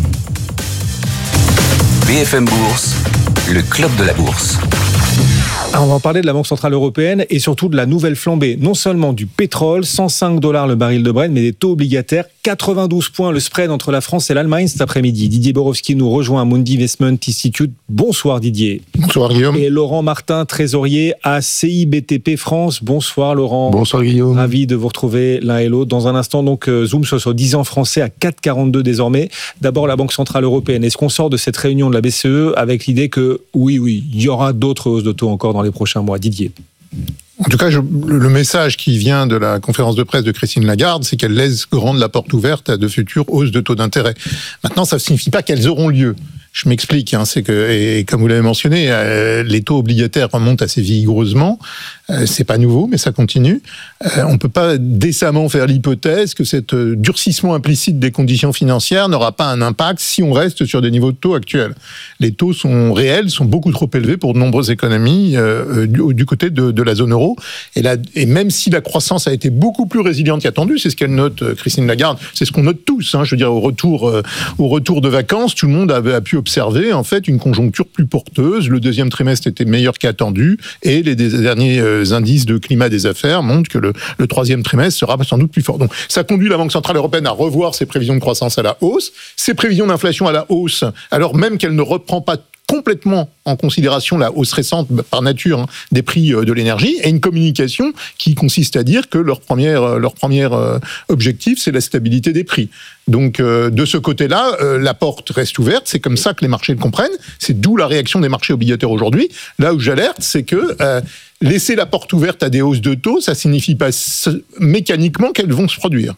B F M Bourse, le club de la bourse. Alors on va en parler de la Banque Centrale Européenne et surtout de la nouvelle flambée, non seulement du pétrole, cent cinq dollars le baril de Brent, mais des taux obligataires, quatre-vingt-douze points le spread entre la France et l'Allemagne cet après-midi. Didier Borowski nous rejoint à Mundi Investment Institute. Bonsoir Didier. Bonsoir Guillaume. Et Laurent Martin, trésorier à C I B T P France. Bonsoir Laurent. Bonsoir Guillaume. Ravi de vous retrouver l'un et l'autre. Dans un instant, donc, zoom sur, sur dix ans français à quatre virgule quarante-deux désormais. D'abord la Banque Centrale Européenne. Est-ce qu'on sort de cette réunion de la B C E avec l'idée que oui, oui, il y aura d'autres hausses de taux encore dans les prochains mois? Didier. En tout cas, je, le message qui vient de la conférence de presse de Christine Lagarde, c'est qu'elle laisse grande la porte ouverte à de futures hausses de taux d'intérêt. Maintenant, ça ne signifie pas qu'elles auront lieu. Je m'explique, hein, c'est que, et comme vous l'avez mentionné, euh, les taux obligataires remontent assez vigoureusement. Euh, c'est pas nouveau, mais ça continue. Euh, on peut pas décemment faire l'hypothèse que cet euh, durcissement implicite des conditions financières n'aura pas un impact si on reste sur des niveaux de taux actuels. Les taux sont réels, sont beaucoup trop élevés pour de nombreuses économies euh, du, du côté de, de la zone euro. Et, là, et même si la croissance a été beaucoup plus résiliente qu'attendue, c'est ce qu'elle note, euh, Christine Lagarde, c'est ce qu'on note tous. Hein, je veux dire, au retour, euh, au retour de vacances, tout le monde avait a pu observer en fait une conjoncture plus porteuse. Le deuxième trimestre était meilleur qu'attendu et les derniers euh, indices de climat des affaires montrent que le, le troisième trimestre sera sans doute plus fort. Donc ça conduit la Banque Centrale Européenne à revoir ses prévisions de croissance à la hausse, ses prévisions d'inflation à la hausse, alors même qu'elle ne reprend pas complètement en considération la hausse récente par nature hein, des prix de l'énergie, et une communication qui consiste à dire que leur premier, leur premier objectif, c'est la stabilité des prix. Donc euh, de ce côté-là, euh, la porte reste ouverte, c'est comme ça que les marchés le comprennent, c'est d'où la réaction des marchés obligataires aujourd'hui. Là où j'alerte, c'est que euh, laisser la porte ouverte à des hausses de taux, ça signifie pas mécaniquement qu'elles vont se produire.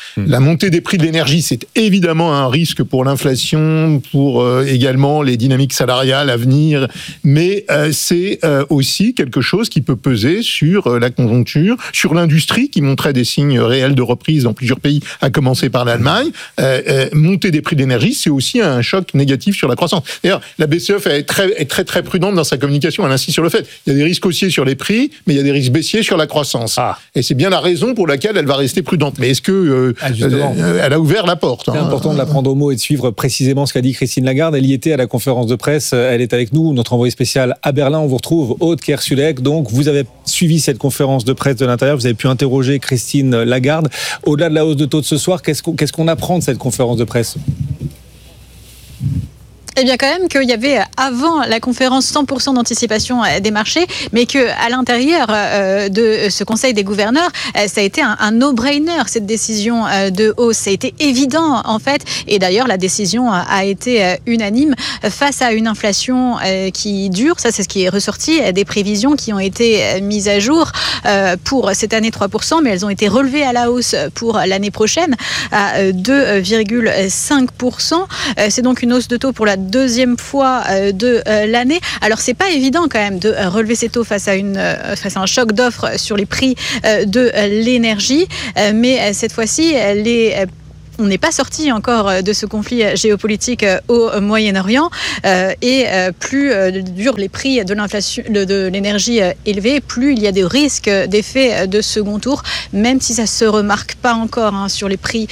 Mmh. La montée des prix de l'énergie, c'est évidemment un risque pour l'inflation, pour euh, également les dynamiques salariales à venir, mais euh, c'est euh, aussi quelque chose qui peut peser sur euh, la conjoncture, sur l'industrie qui montrait des signes réels de reprise dans plusieurs pays, à commencer par l'Allemagne. Euh, euh, montée des prix de l'énergie, c'est aussi un choc négatif sur la croissance. D'ailleurs, la B C E est très, est très très prudente dans sa communication. Elle insiste sur le fait il y a des risques haussiers sur les prix, mais il y a des risques baissiers sur la croissance. Ah. Et c'est bien la raison pour laquelle elle va rester prudente. Mais est-ce que euh, ah, euh, elle a ouvert la porte? C'est hein. important de la prendre au mot et de suivre précisément ce qu'a dit Christine Lagarde. Elle y était à la conférence de presse. Elle est avec nous, notre envoyée spéciale à Berlin. On vous retrouve, Aude Kersulek. Donc, vous avez suivi cette conférence de presse de l'intérieur. Vous avez pu interroger Christine Lagarde. Au-delà de la hausse de taux de ce soir, qu'est-ce qu'on, qu'est-ce qu'on apprend de cette conférence de presse? Eh bien, quand même, qu'il y avait avant la conférence cent pour cent d'anticipation des marchés, mais qu'à l'intérieur de ce Conseil des gouverneurs, ça a été un, un no-brainer, cette décision de hausse. Ça a été évident, en fait. Et d'ailleurs, la décision a été unanime face à une inflation qui dure. Ça, c'est ce qui est ressorti des prévisions qui ont été mises à jour pour cette année trois pour cent, mais elles ont été relevées à la hausse pour l'année prochaine à deux virgule cinq pour cent. C'est donc une hausse de taux pour la deuxième fois de l'année. Alors, c'est pas évident quand même de relever ces taux face à, une, face à un choc d'offres sur les prix de l'énergie, mais cette fois-ci, les on n'est pas sorti encore de ce conflit géopolitique au Moyen-Orient et plus durent les prix de l'inflation, de l'énergie élevés, plus il y a des risques d'effet de second tour, même si ça se remarque pas encore hein, sur les prix